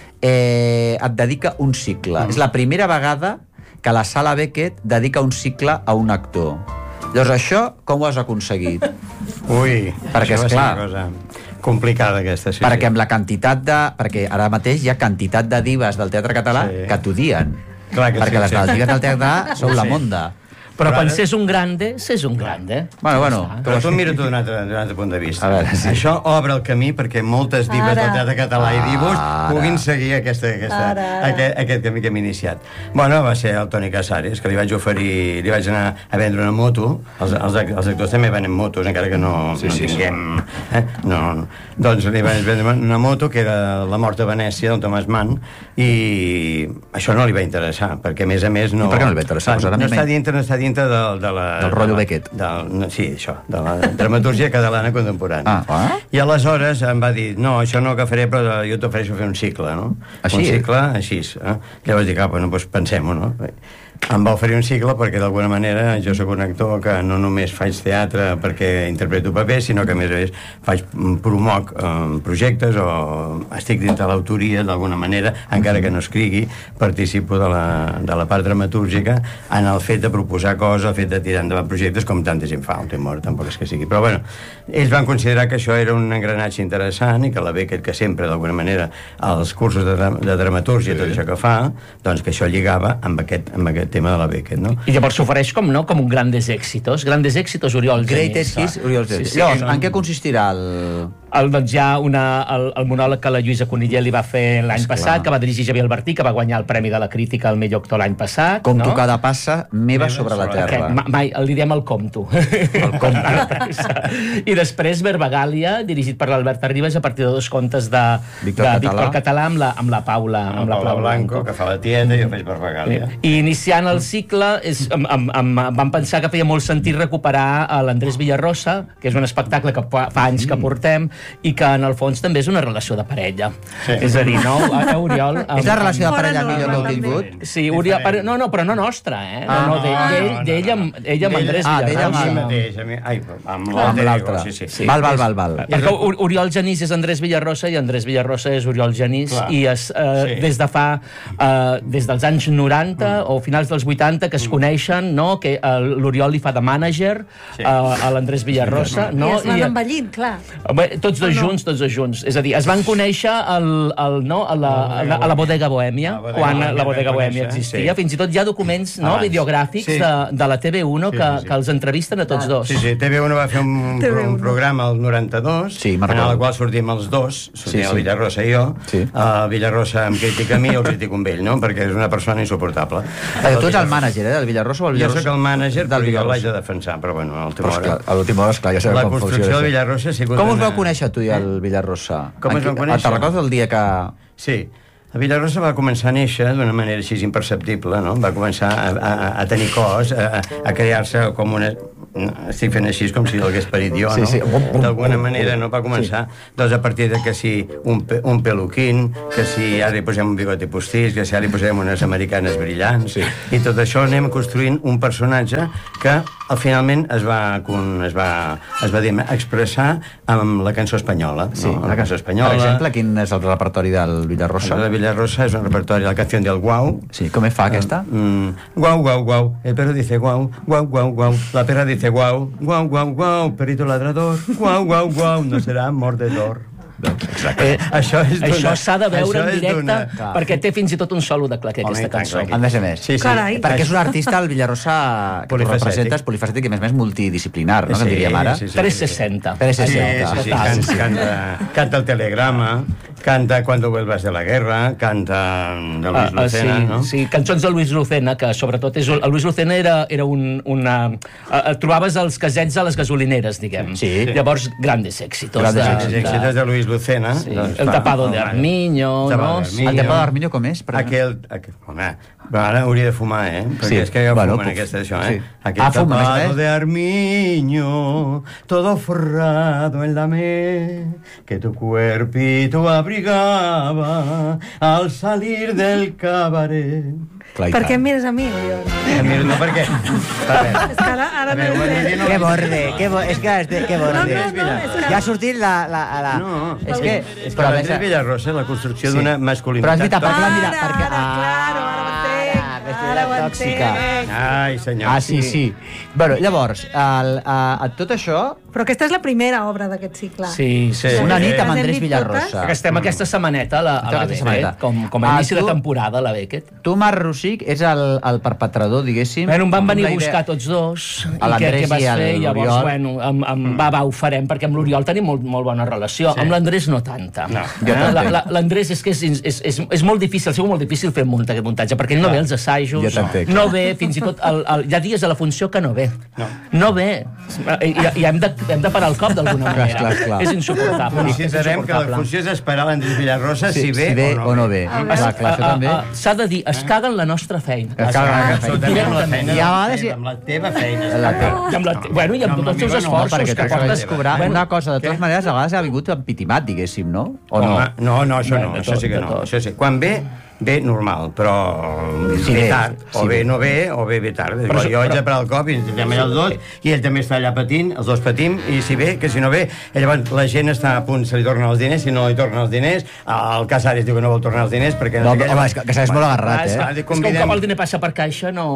et dedica un cicle. És la primera vegada que la Sala Beckett dedica un cicle a un actor. Llavors, això com ho has aconseguit? Ui, perquè, això va ser una cosa complicada, aquesta. Sí, perquè amb la quantitat de... Perquè ara mateix hi ha quantitat de divas del teatre català que t'odien. Perquè les divas del teatre català són la monda. Però quan s'és un grande, s'és un grande. Bueno. Però tu mira-t'ho d'un altre punt de vista. A veure, sí. Això obre el camí perquè moltes divas del teatre català i divos puguin seguir aquest camí que hem iniciat. Bueno, va ser el Toni Casares, que li vaig oferir, li vaig anar a vendre una moto. Els actors també venen motos, encara que no tinguem... Doncs li vaig vendre una moto que era La mort a Venècia, del Thomas Mann, i això no li va interessar, perquè a més no... I per què no li va interessar? No està dintre del rotllo Beckett. Sí, això, de la dramatúrgia catalana contemporània. I aleshores em va dir, no, això no ho agafaré, però jo t'ofereixo fer un cicle, no? Així? Un cicle, així. Llavors dic, bueno, doncs pensem-ho, no? Em va oferir un cicle perquè d'alguna manera jo sóc un actor que no només faig teatre perquè interpreto papers, sinó que a més promoc projectes o estic dintre l'autoria d'alguna manera, encara que no escrigui, participo de la part dramatúrgica en el fet de proposar coses, el fet de tirar endavant projectes, com tanta gent fa, un temor, tampoc és que sigui. Però bueno, ells van considerar que això era un engranatge interessant i que la Beckett, que sempre d'alguna manera els cursos de dramatúrgia, tot això que fa, doncs que això lligava amb aquest tema de la Beckett, no? I llavors s'ofereix com un grandes éxitos Oriol Genís. Greatest hits, Oriol Genís. Llavors, en què consistirà doncs hi ha el monòleg que la Lluïsa Cunillé li va fer l'any passat, que va dirigir Xavier Albertí, que va guanyar el Premi de la Crítica al millor actor l'any passat. Com tocada passa, meva sobre la terra. Mai, li diem el Comto. I després Verbagàlia, dirigit per l'Albert Arribas, a partir de 2 contes de Víctor Català amb la Paula Blanco, que fa la tieta i jo faig Verbagàlia. I iniciant el cicle vam pensar que feia molt sentit recuperar l'Andrés Villarrosa, que és un espectacle que fa anys que portem, i que en el fons també és una relació de parella. És a dir, no? Oriol... És la relació de parella millor que heu tingut? Sí, Oriol... No, però no nostra, d'ell amb Andrés Villarrosa. Amb l'altre. Val. Perquè Oriol Genís és Andrés Villarrosa i Andrés Villarrosa és Oriol Genís i des dels anys 90 o finals dels 80 que es coneixen, que l'Oriol li fa de mànager a l'Andrés Villarrosa. I es van envellint, clar. Tots dos junts. És a dir, es van conèixer a la Bodega Bohèmia, quan la Bodega Bohèmia existia. Fins i tot hi ha documents videogràfics de la TV1 que els entrevisten a tots dos. Sí, TV1 va fer un programa al 92, en el qual sortim els dos, sortim el Villarrosa i jo. El Villarrosa em critica a mi i el critico amb ell, perquè és una persona insuportable. Tu ets el mànager, del Villarrosa o el Villarrosa? Jo soc el mànager, però jo l'haig de defensar, però bueno, a l'última hora. A l'última hora, esclar, ja sabeu com funciona. La construcció del Villarrosa ha sigut... Com us vau conèixer tu i el Villarrosa? Com es van conèixer? Te'n recordes del dia que... Sí. El Villarrosa va començar a néixer d'una manera així imperceptible, no? Va començar a tenir cos, a crear-se com una... Estic fent així com si l'hagués parit jo, no? D'alguna manera, no? Va començar doncs a partir de que si un peluquín, que si ara li posem un bigoti postís, que si ara li posem unes americanes brillants, i tot això anem construint un personatge que finalment es va expressar amb la cançó espanyola. La cançó espanyola. Per exemple, quin és el repertori del Villarrosa? El Villarrosa és un repertori, la canción del guau. Sí, com fa aquesta? Guau, guau, guau, el perro dice guau, guau, guau, guau, la perra dice guau, guau, guau, guau, perrito ladrador, guau, guau, guau, no serà mordedor. Això s'ha de veure en directe perquè té fins i tot un solo de claqué aquesta cançó. A més a més. Perquè és un artista, el Villarrosa, que tu representes, polifacètic i a més multidisciplinar, no? Que diríem ara. 360. Canta el telegrama, canta Cuando vuelvas de la guerra, canta de Luis Lucena, no? Sí, cançons de Luis Lucena, que sobretot és... El Luis Lucena era una... Trobaves els casets a les gasolineres, diguem. Llavors, grandes èxitos. Grandes èxitos de Luis Lucena. El tapado de Armiño, no? El tapado de Armiño com és? Home, ara hauria de fumar, perquè és que jo fumo en aquesta això, Aquel tapado de Armiño, todo forrado en la que tu cuerpito abrigaba al salir del cabaret. Per què em mires a mi, Oriol? No, perquè... És que ara no... Que borde, és que borde. Ja ha sortit la... No, és que l'Andrés Villarrosa, la construcció d'una masculinitat... Però és veritat, perquè mira... Ara ho entenc. Ai, senyor. Ah, sí. Bueno, llavors, tot això... Però aquesta és la primera obra d'aquest cicle. Sí. Una nit amb Andrés Villarrosa. Que estem aquesta setmaneta a la Beckett, com a inici de temporada a la Beckett. Tu, Marc Rosic, és el perpetrador, diguéssim. Bueno, em van venir a buscar tots dos. I què vas fer? Llavors, bueno, ho farem, perquè amb l'Oriol tenim molt bona relació. Amb l'Andrés no tanta. L'Andrés és que és molt difícil, ha sigut molt difícil fer aquest muntatge, perquè ell no ve als assajos, no ve, fins i tot hi ha dies a la funció que no ve. No ve. I hem de parar el cop d'alguna manera. És insuportable. Considerem que la funció és esperar l'Andrés Villarrosa si ve o no ve. S'ha de dir, es caga en la nostra feina. Absolutament. I a vegades... Amb la teva feina. Bueno, i amb tots els seus esforços que portes. Una cosa, de totes maneres, a vegades ha vingut empitimat, diguéssim, no? O no? No, això no. Això sí que no. Quan ve normal, però ve tard, o ve no ve, o ve tard. Jo vaig a parar el cop i ens anem allà els dos, i ell també està allà patint, els dos patim, i si ve, que si no ve, llavors la gent està a punt, se li tornen els diners, si no li tornen els diners, el Casares diu que no vol tornar els diners, perquè... No, home, és que Casares molt agarrat, És com el diner passa per caixa, no...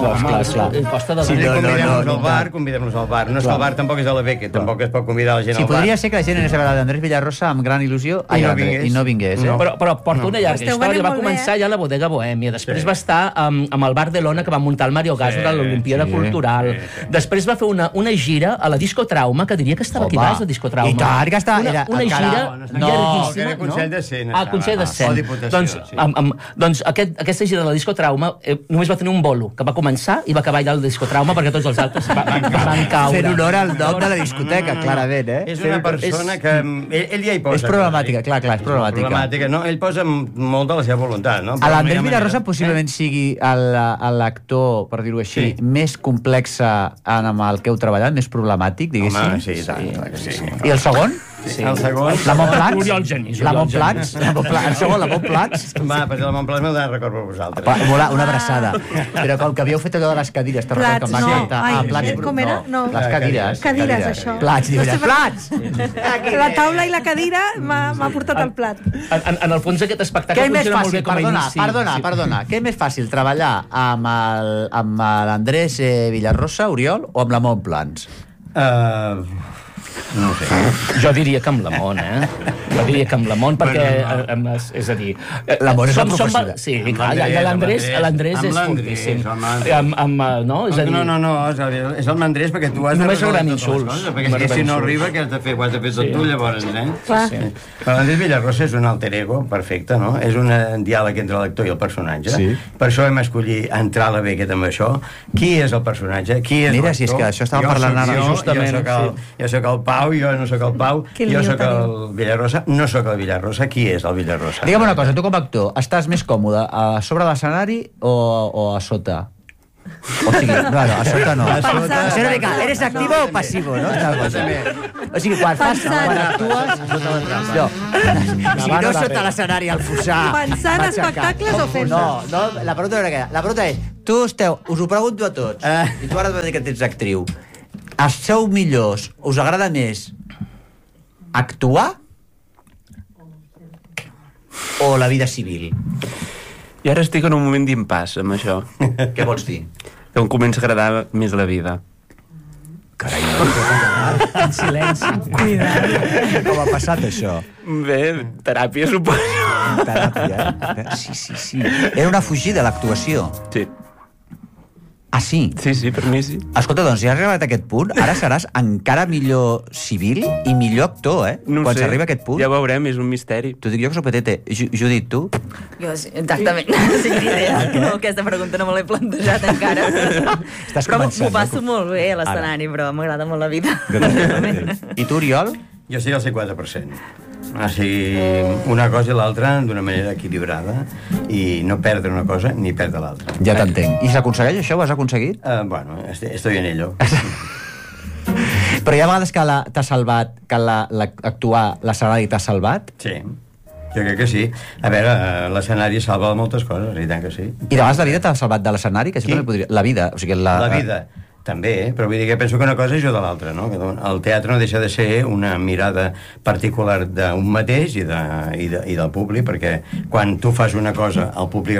Costa de... Convidem-los al bar. No és que el bar tampoc és a la Beckett, tampoc es pot convidar la gent al bar. Si podria ser que la gent anés a veure l'Andrés Villarrosa amb gran il·lusió i no vingués. Però porta una llarga història, va començar ja a la Bodega Bohèmia, després va estar amb el Bar de Lona, que va muntar el Mario Gasol a l'Olimpíada Cultural, després va fer una gira a la Disco Trauma, que diria que estava aquí baix, la Disco Trauma. I tant, que estava... Una gira llarguíssima. Era Consell d'Escena. Consell d'Escena. Doncs aquesta gira de la Disco Trauma només va tenir un bolo, que va començar i va acabar allà al Disco Trauma, perquè tots els altres van caure. Fent honor al nom de la discoteca, clarament, És una persona que... Ell ja hi posa. És problemàtica, clar, és problemàtica. No, ell posa molt de la seva voluntat, no? A l'Andrés Villarrosa possiblement sigui l'actor, per dir-ho així, més complex amb el que heu treballat, més problemàtic, diguéssim. Home, sí, tant. I el segon? El segon... La Montplans? Oriol Genís. La Montplans? El segon, la Montplans? Va, perquè la Montplans m'ho de record per vosaltres. Una abraçada. Però com que havíeu fet allò de les cadires, te recordo que em va encantar. Plats, com era? No. Les cadires. Cadires, això. Plats, diu ella. Plats! La taula i la cadira m'ha portat el plat. En el fons aquest espectacle funciona molt bé com a inici. Perdona. Què és més fàcil, treballar amb l'Andrés Villarrosa, Oriol, o amb la Montplans? No ho sé. Jo diria que amb la Mont, Jo diria que amb la Mont, perquè, és a dir... La Mont és una professional. Sí, clar, i l'Andrés és fortíssim. No, és a dir... No, és el Mandrés, perquè tu has de resoldre totes les coses, perquè si no arriba, què has de fer? Ho has de fer tot tu, llavors, Clar. Però l'Andrés Villarrosa és un alter ego perfecte, no? És un diàleg entre l'actor i el personatge. Per això hem escollit entrar a la Beckett amb això. Qui és el personatge? Qui és l'actor? Mira, si és que això estàvem parlant ara justament. Jo soc el Pau, jo no sóc el Pau, jo sóc el Villarrosa, no sóc el Villarrosa. Qui és el Villarrosa? Digue'm una cosa, tu com a actor, estàs més còmode a sobre l'escenari o a sota? O sigui, a sota no. Una mica, eres activo o passivo, no? O sigui, quan actues... Si no sota l'escenari al fossar... Pensant espectacles o fent-ne? No, la pregunta no era aquella. La pregunta és, us ho pregunto a tots, i tu ara et vas dir que tens actriu. Sou millors, us agrada més actuar o la vida civil? I ara estic en un moment d'impàs amb això. Què vols dir? Que em comença a agradar més la vida. Carai, no. En silenci. Cuidado. Com ha passat això? Bé, teràpia, suposo. Teràpia, Sí. Era una fugida, l'actuació. Sí. Ah, sí? Sí, per mi sí. Escolta, doncs, si has arribat a aquest punt, ara seràs encara millor civil i millor actor, No quan sé. s'arriba a aquest punt. Ja veurem, és un misteri. T'ho dic jo que soc petete. Judit, tu? Jo, exactament. No tinc ni idea. No, aquesta pregunta no me l'he plantejat encara. Però m'ho passo molt bé a l'escenari, però m'agrada molt la vida. I tu, Oriol? Jo sí el 4%. O sigui, una cosa i l'altra d'una manera equilibrada i no perdre una cosa ni perdre l'altra. Ja t'entenc. I s'aconsegueix això? Ho has aconseguit? Bueno, estoy en ello. Però hi ha vegades que t'ha salvat, que actuar l'escenari t'ha salvat? Sí. Jo crec que sí. A veure, l'escenari salva moltes coses, i tant que sí. I de vegades la vida t'ha salvat de l'escenari? La vida, o sigui... La vida. També, però vull dir que penso que una cosa ajuda a l'altra, no? El teatre no deixa de ser una mirada particular d'un mateix i del públic, perquè quan tu fas una cosa, el públic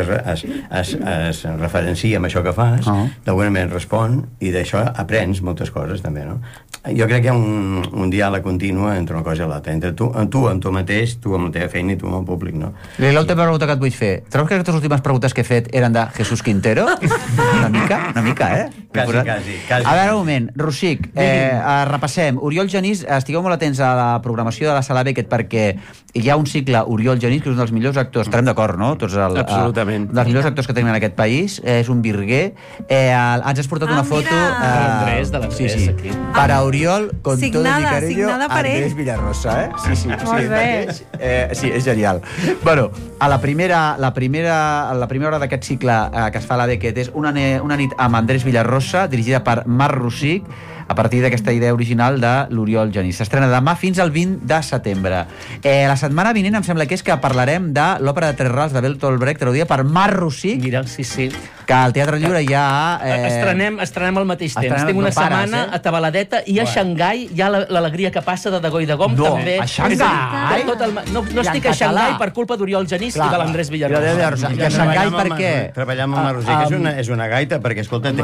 es referencia amb això que fas, d'alguna manera respon, i d'això aprens moltes coses, també, no? Jo crec que hi ha un diàleg continu entre una cosa i l'altra, entre tu amb tu mateix, tu amb la teva feina i tu amb el públic, no? L'última pregunta que et vull fer. Treus que aquestes últimes preguntes que he fet eren de Jesús Quintero? Una mica, Quasi. A veure, un moment, Rosic, repassem. Oriol Genís, estigueu molt atents a la programació de la Sala Beckett perquè hi ha un cicle Oriol Genís, que és un dels millors actors, estarem d'acord, no? Absolutament. Un dels millors actors que tenim en aquest país, és un virguer. Ens has portat una foto... L'Andrés, aquí. Per a Oriol, con todo mi cariño, Andrés Villarrosa, Sí. Molt bé. Sí, és genial. Bueno, a la primera hora d'aquest cicle que es fa a la Beckett és una nit amb Andrés Villarrosa, dirigida per Marc Rosic, a partir d'aquesta idea original de l'Oriol Genís. S'estrena demà fins al 20 de setembre. La setmana vinent em sembla que és que parlarem de l'òpera de Tres Rals de Bertolt Brecht, traduïda per Marc Rosic. Mira, sí. Que al Teatre Lliure ja... Estrenem al mateix temps. Tinc una setmana a Tabaladeta i a Xangai hi ha l'alegria que passa de Dagó i Dagom també. A Xangai? No estic a Xangai per culpa d'Oriol Genís i de l'Andrés Villarrosa. I a Xangai per què? Treballar amb Marc Rosic és una gaita, perquè, escolta,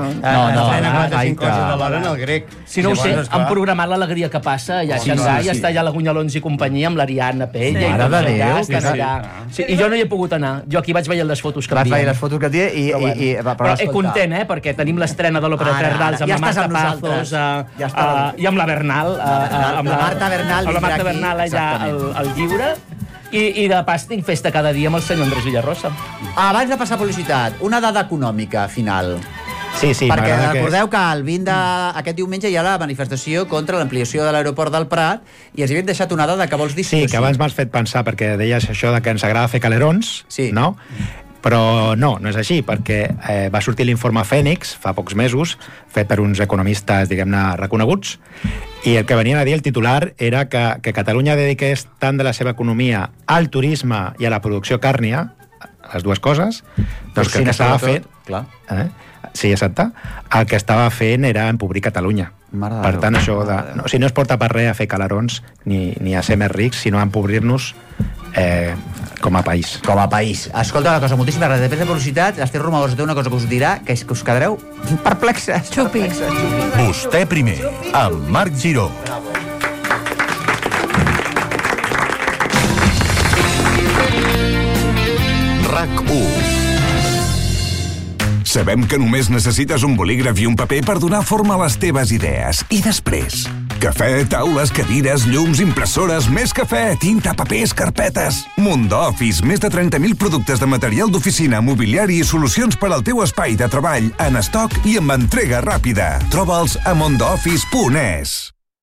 coses alhora en el grec. Si no ho sé, han programat l'alegria que passa allà a Xangai, està allà la Gunyalons i companyia amb l'Ariadna Pell. Mare de Déu. I jo no hi he pogut anar. Jo aquí vaig veient les fotos que em dien. Les fotos que et dien i... Però content, perquè tenim l'estrena de l'òpera Tres Rals amb la Marta Pazos i amb la Bernal. Amb la Marta Bernal. Amb la Marta Bernal allà al Lliure. I de pas tinc festa cada dia amb el senyor Andrés Villarrosa. Abans de passar a publicitat, una dada econòmica final. Sí, perquè recordeu que el 20 d'aquest diumenge hi ha la manifestació contra l'ampliació de l'aeroport del Prat i els havíem deixat una dada que vols dir. Sí, que abans m'has fet pensar, perquè deies això de que ens agrada fer calerons, no? Però no és així, perquè va sortir l'informe Fènix fa pocs mesos, fet per uns economistes, diguem-ne, reconeguts, I el que venien a dir el titular era que Catalunya dediqués tant de la seva economia al turisme i a la producció càrnia, les dues coses, doncs que el que estava fent... Sí, exacte. El que estava fent era empobrir Catalunya. Per tant, això no es porta per res a fer calarons ni a ser més rics, sinó a empobrir-nos com a país. Com a país. Escolta una cosa, moltíssimes gràcies. Després de velocitat, l'Ester Romagosa té una cosa que us dirà, que és que us quedareu perplexes. Xupi. Vostè primer, amb Marc Giró. RAC1. Sabem que només necessites un bolígraf i un paper per donar forma a les teves idees. I després? Cafè, taules, cadires, llums, impressores, més cafè, tinta, papers, carpetes. Mundo Office, més de 30.000 productes de material d'oficina, mobiliari i solucions per al teu espai de treball en estoc i amb entrega ràpida. Troba'ls a mondooffice.es.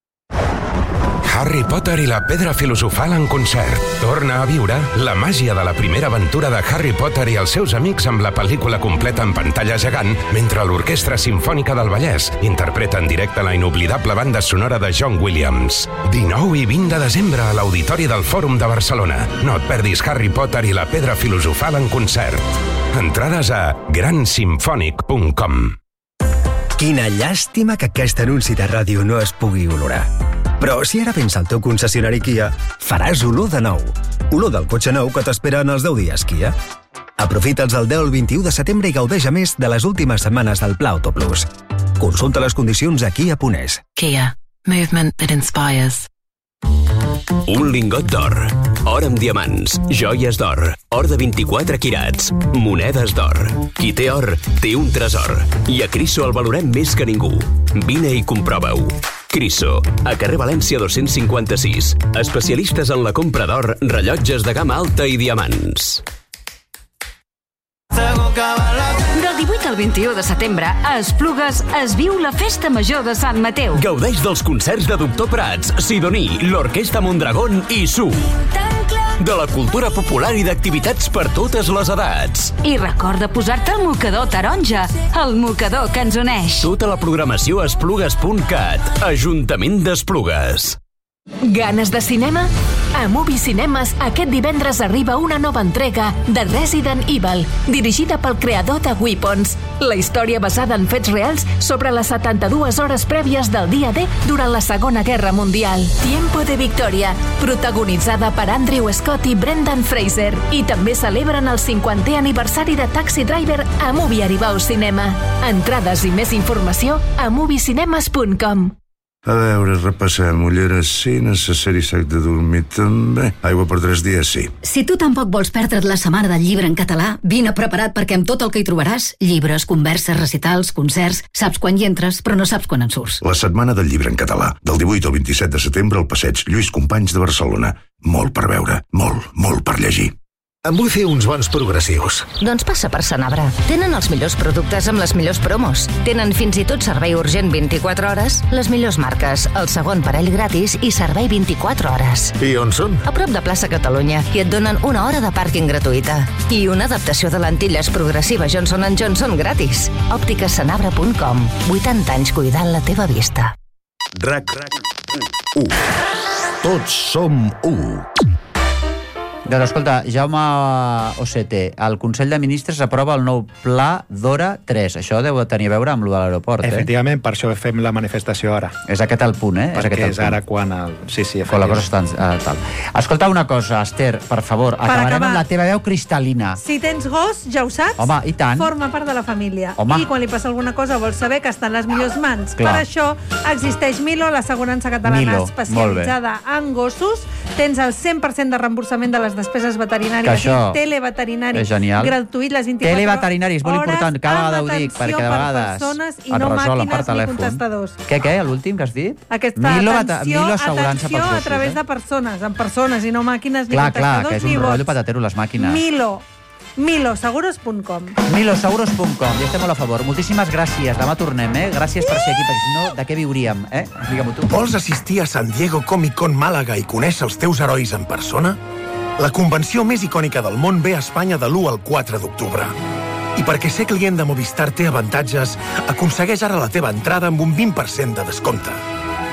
Harry Potter i la pedra filosofal en concert. Torna a viure la màgia de la primera aventura de Harry Potter i els seus amics amb la pel·lícula completa en pantalla gegant, mentre l'Orquestra Simfònica del Vallès interpreta en directe la inoblidable banda sonora de John Williams. 19 i 20 de desembre a l'Auditori del Fòrum de Barcelona. No et perdis Harry Potter i la pedra filosofal en concert. Entrades a gransimfònic.com. Quina llàstima que aquest anunci de ràdio no es pugui olorar. Però si ara vens al teu concessionari Kia, faràs olor de nou. Olor del cotxe nou que t'espera en els 10 dies Kia. Aprofita'ls el 10 al 21 de setembre i gaudeix a més de les últimes setmanes del Pla Auto Plus. Consulta les condicions a Kia.es. Kia. Movement that inspires. Un lingot d'or, or amb diamants, joies d'or, or de 24 quirats, monedes d'or. Qui té or, té un tresor. I a Criso el valorem més que ningú. Vine i comprova-ho. Criso, a carrer València 256. Especialistes en la compra d'or, rellotges de gamma alta i diamants. Del 18 al 21 de setembre, a Esplugues es viu la Festa Major de Sant Mateu. Gaudeix dels concerts de Doctor Prats, Sidoní, l'Orquestra Mondragón i Su. De la cultura popular i d'activitats per totes les edats. I recorda posar-te el mocador taronja, el mocador que ens uneix. Tota la programació a esplugues.cat, Ajuntament d'Esplugues. Ganes de cinema? A Movie Cinemes aquest divendres arriba una nova entrega de Resident Evil, dirigida pel creador de Weapons. La història basada en fets reals sobre les 72 hores prèvies del dia D durant la Segona Guerra Mundial. Tiempo de Victoria, protagonitzada per Andrew Scott i Brendan Fraser. I també celebren el 50è aniversari de Taxi Driver a Movie Aribau Cinema. Entrades i més informació a moviecinemes.com. A veure, repassem. Ulleres sí, necessari sac de dormir també. Aigua per 3 dies sí. Si tu tampoc vols perdre't la setmana del llibre en català, vine preparat perquè amb tot el que hi trobaràs, llibres, converses, recitals, concerts, saps quan hi entres, però no saps quan en surts. La setmana del llibre en català, del 18 al 27 de setembre al passeig Lluís Companys de Barcelona. Molt per veure, molt per llegir. Em vull fer uns bons progressius. Doncs passa per Sanabra. Tenen els millors productes amb les millors promos. Tenen fins i tot servei urgent 24 hores, les millors marques, el segon parell gratis i servei 24 hores. I on són? A prop de plaça Catalunya i et donen una hora de pàrquing gratuïta. I una adaptació de lentilles progressiva Johnson & Johnson gratis. Òpticasanabra.com. 80 anys cuidant la teva vista. RAC1. Tots som 1. Doncs escolta, Jaume Ocete, el Consell de Ministres aprova el nou Pla Dora 3. Això deu tenir a veure amb lo de l'aeroport, Efectivament, per això fem la manifestació ara. És aquest el punt, Perquè és ara quan el... Sí, quan la cosa està tal. Escolta una cosa, Esther, per favor, acabarem amb la teva veu cristal·lina. Si tens gos, ja ho saps. Home, i tant. Forma part de la família. Home. I quan li passa alguna cosa vols saber que està en les millors mans. Clar. Per això existeix Milo, l'assegurança catalana especialitzada en gossos. Tens el 100% de reemborsament de les despeses veterinàries i televeterinari gratuït les 24 televeterinari, és molt important, cada vegada ho dic, perquè de vegades i no màquines ni contestadors. Què, l'últim que has dit? Aquesta atenció a través de persones, amb persones i no màquines ni contestadors. Clar, que és un rotllo patatero, les màquines. Miloseguros.com. Miloseguros.com, i estem molt a favor. Moltíssimes gràcies, demà tornem, Gràcies per ser aquí, perquè si no, de què viuríem, Digue-m'ho tu. Vols assistir a San Diego Comic Con Màlaga i conèixer els teus herois en persona? La convenció més icònica del món ve a Espanya de l'1 al 4 d'octubre. I perquè ser client de Movistar té avantatges, aconsegueix ara la teva entrada amb un 20% de descompte.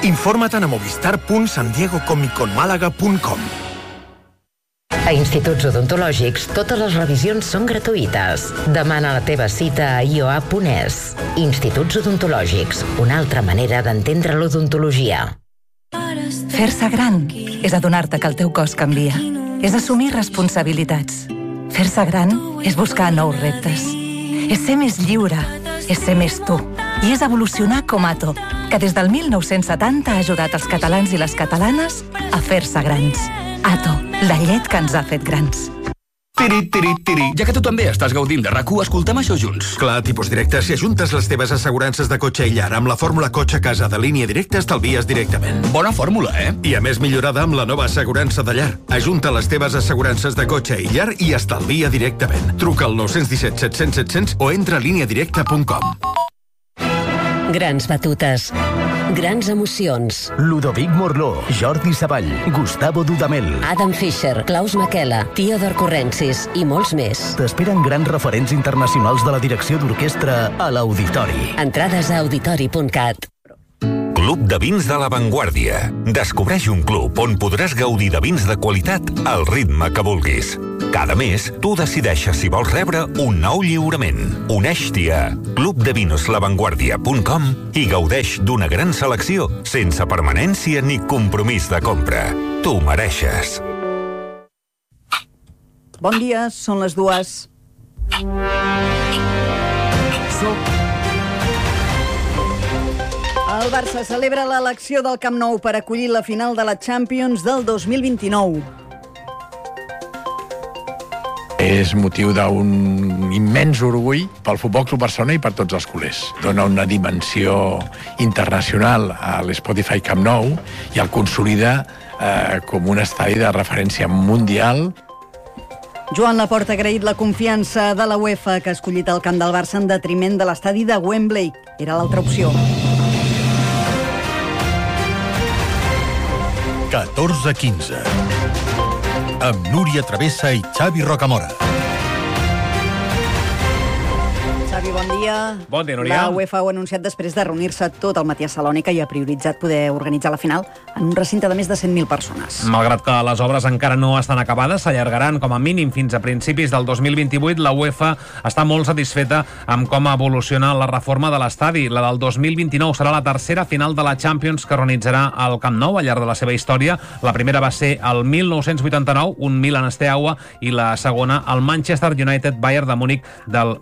Informa't a movistar.sandiegocomiconmalaga.com. A Instituts Odontològics, totes les revisions són gratuïtes. Demana la teva cita a ioa.es. Instituts Odontològics, una altra manera d'entendre l'odontologia. Fer-se gran és adonar-te que el teu cos canvia. És assumir responsabilitats. Fer-se gran és buscar nous reptes. És ser més lliure. És ser més tu. I és evolucionar com Ato, que des del 1970 ha ajudat els catalans i les catalanes a fer-se grans. Ato, la llet que ens ha fet grans. Tiri, tiri, tiri. Ja que tu també estàs gaudint de RAC1, escoltem això junts. Clar, tipus directe. Si ajuntes les teves assegurances de cotxe i llar amb la fórmula cotxe casa de línia directa, estalvies directament. Bona fórmula, eh? I a més millorada amb la nova assegurança de llar. Ajunta les teves assegurances de cotxe i llar i estalvia directament. Truca al 917 700 700 o entra a lineadirecta.com. Grans batutes. Grans emocions. Ludovic Morló, Jordi Savall, Gustavo Dudamel, Adam Fischer, Klaus Makela, Theodor Corrensis i molts més. T'esperen grans referents internacionals de la direcció d'orquestra a l'Auditori. Entrades a auditori.cat. Club de vins de La Vanguardia. Descobreix un club on podràs gaudir de vins de qualitat al ritme que vulguis. Cada mes, tu decideixes si vols rebre un nou lliurament. Uneix-t'hi a clubdevinslavanguardia.com i gaudeix d'una gran selecció sense permanència ni compromís de compra. Tu mereixes. Bon dia, són les 2. El Barça celebra l'elecció del Camp Nou per acollir la final de la Champions del 2029. És motiu d'un immens orgull pel Futbol Club Barcelona i per tots els culers. Dona una dimensió internacional a l'Spotify Camp Nou i el consolida com un estadi de referència mundial. Joan Laporta ha agraït la confiança de la UEFA que ha escollit el camp del Barça en detriment de l'estadi de Wembley. Era l'altra opció. 14:15 amb Núria Travessa i Xavi Rocamora. Xavi, bon dia. Bon dia, Núria. La UEFA ho ha anunciat després de reunir-se tot el matí a Salònica i ha prioritzat poder organitzar la final en un recinte de més de 100.000 persones. Malgrat que les obres encara no estan acabades, s'allargaran com a mínim fins a principis del 2028. La UEFA està molt satisfeta amb com evoluciona la reforma de l'estadi. La del 2029 serà la tercera final de la Champions que organitzarà el Camp Nou al llarg de la seva història. La primera va ser el 1989, un Milan-Steaua, i la segona el Manchester United-Bayern de Múnich del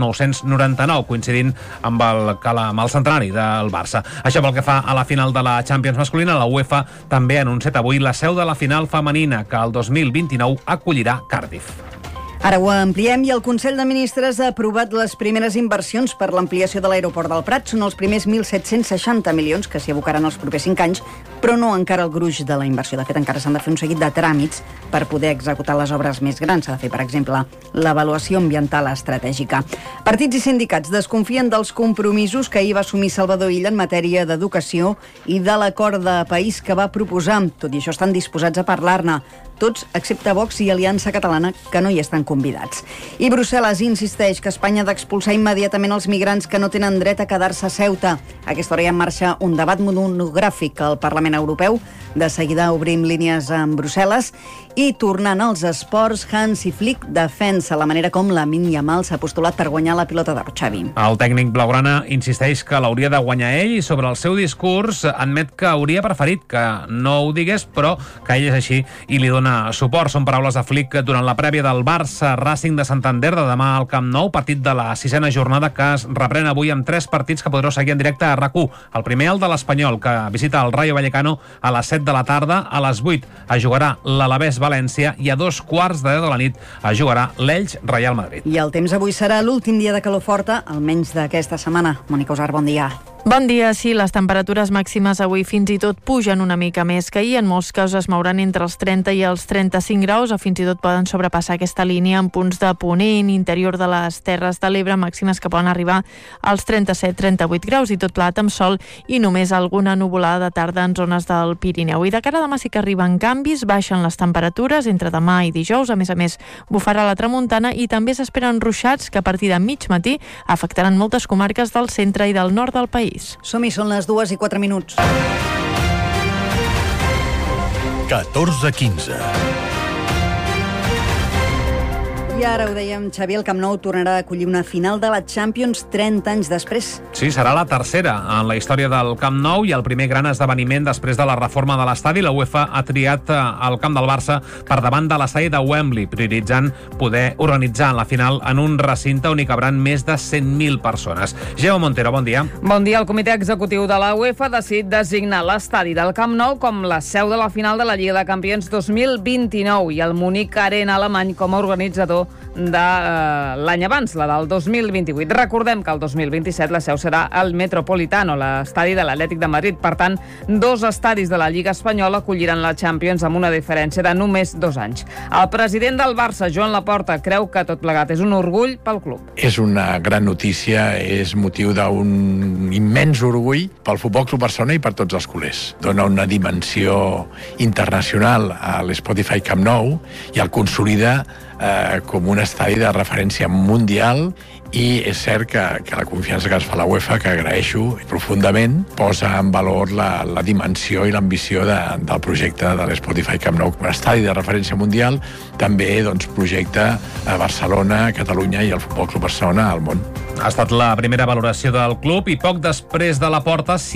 1999, coincidint amb el centenari del Barça. Això pel que fa a la final de la Champions masculina, la UEFA també ha anunciat avui la seu de la final femenina, que el 2029 acollirà Cardiff. Ara ho ampliem i el Consell de Ministres ha aprovat les primeres inversions per l'ampliació de l'aeroport del Prat. Són els primers 1.760 milions que s'hi abocaran els propers 5 anys, però no encara el gruix de la inversió. De fet, encara s'han de fer un seguit de tràmits per poder executar les obres més grans. S'ha de fer, per exemple, l'avaluació ambiental estratègica. Partits i sindicats desconfien dels compromisos que ahir va assumir Salvador Illa en matèria d'educació i de l'acord de país que va proposar. Tot i això, estan disposats a parlar-ne. Tots, excepte Vox i Aliança Catalana, que no hi estan convidats. I Brussel·les insisteix que Espanya ha d'expulsar immediatament els migrants que no tenen dret a quedar-se a Ceuta. A aquesta hora hi ha en marxa un debat monogràfic al Parlament Europeu. De seguida obrim línies amb Brussel·les. I tornant als esports, Hansi Flick defensa la manera com Lamine Yamal s'ha postulat per guanyar la pilota d'or. Xavi. El tècnic blaugrana insisteix que l'hauria de guanyar ell i sobre el seu discurs admet que hauria preferit que no ho digués, però que ell és així i li dona suport. Són paraules de Flick durant la prèvia del Barça Racing de Santander de demà al Camp Nou, partit de la 6a jornada que es reprèn avui amb 3 partits que podreu seguir en directe a RAC1. El primer, el de l'Espanyol, que visita el Rayo Vallecano a les 7 de la tarda. A les 8 es jugarà l'Alavés València i a 2:15 de la nit es jugarà l'Elx Real Madrid. I el temps avui serà l'últim dia de calor forta, almenys d'aquesta setmana. Mònica Usar, bon dia. Bon dia, sí, les temperatures màximes avui fins i tot pugen una mica més que ahir. En molts casos es mouran entre els 30 i els 35 graus, o fins i tot poden sobrepassar aquesta línia en punts de ponent, interior de les Terres de l'Ebre, màximes que poden arribar als 37-38 graus, i tot plat amb sol i només alguna nuvolada de tarda en zones del Pirineu. I de cara a demà sí que arriben canvis, baixen les temperatures entre demà i dijous. A més, bufarà la tramuntana i també s'esperen ruixats que a partir de mig matí afectaran moltes comarques del centre i del nord del país. Som-hi, són les 2:04. 14-15. I ara ho dèiem, Xavi, el Camp Nou tornarà a acollir una final de la Champions 30 anys després. Sí, serà la tercera en la història del Camp Nou i el primer gran esdeveniment després de la reforma de l'estadi. La UEFA ha triat el camp del Barça per davant de l'estadi de Wembley, prioritzant poder organitzar la final en un recinte on hi cabran més de 100.000 persones. Geo Montero, bon dia. Bon dia. El comitè executiu de la UEFA ha decidit designar l'estadi del Camp Nou com la seu de la final de la Lliga de Campions 2029 i el Munic Arena alemany com a organitzador de l'any abans, la del 2028. Recordem que el 2027 la seu serà el Metropolitano, l'estadi de l'Atlètic de Madrid. Per tant, 2 estadis de la Lliga Espanyola acolliran la Champions amb una diferència de només 2 anys. El president del Barça, Joan Laporta, creu que tot plegat és un orgull pel club. És una gran notícia, és motiu d'un immens orgull pel Futbol Club Barcelona i per tots els culers. Dona una dimensió internacional a l'Spotify Camp Nou i el consolida com un estadi de referència mundial, i és cert que la confiança que ens fa la UEFA, que agraeixo profundament, posa en valor la dimensió i l'ambició del projecte de l'Spotify Camp Nou. Un estadi de referència mundial també projecta a Barcelona, Catalunya i el Futbol Club Barcelona al món. Ha estat la primera valoració del club i poc després de la porta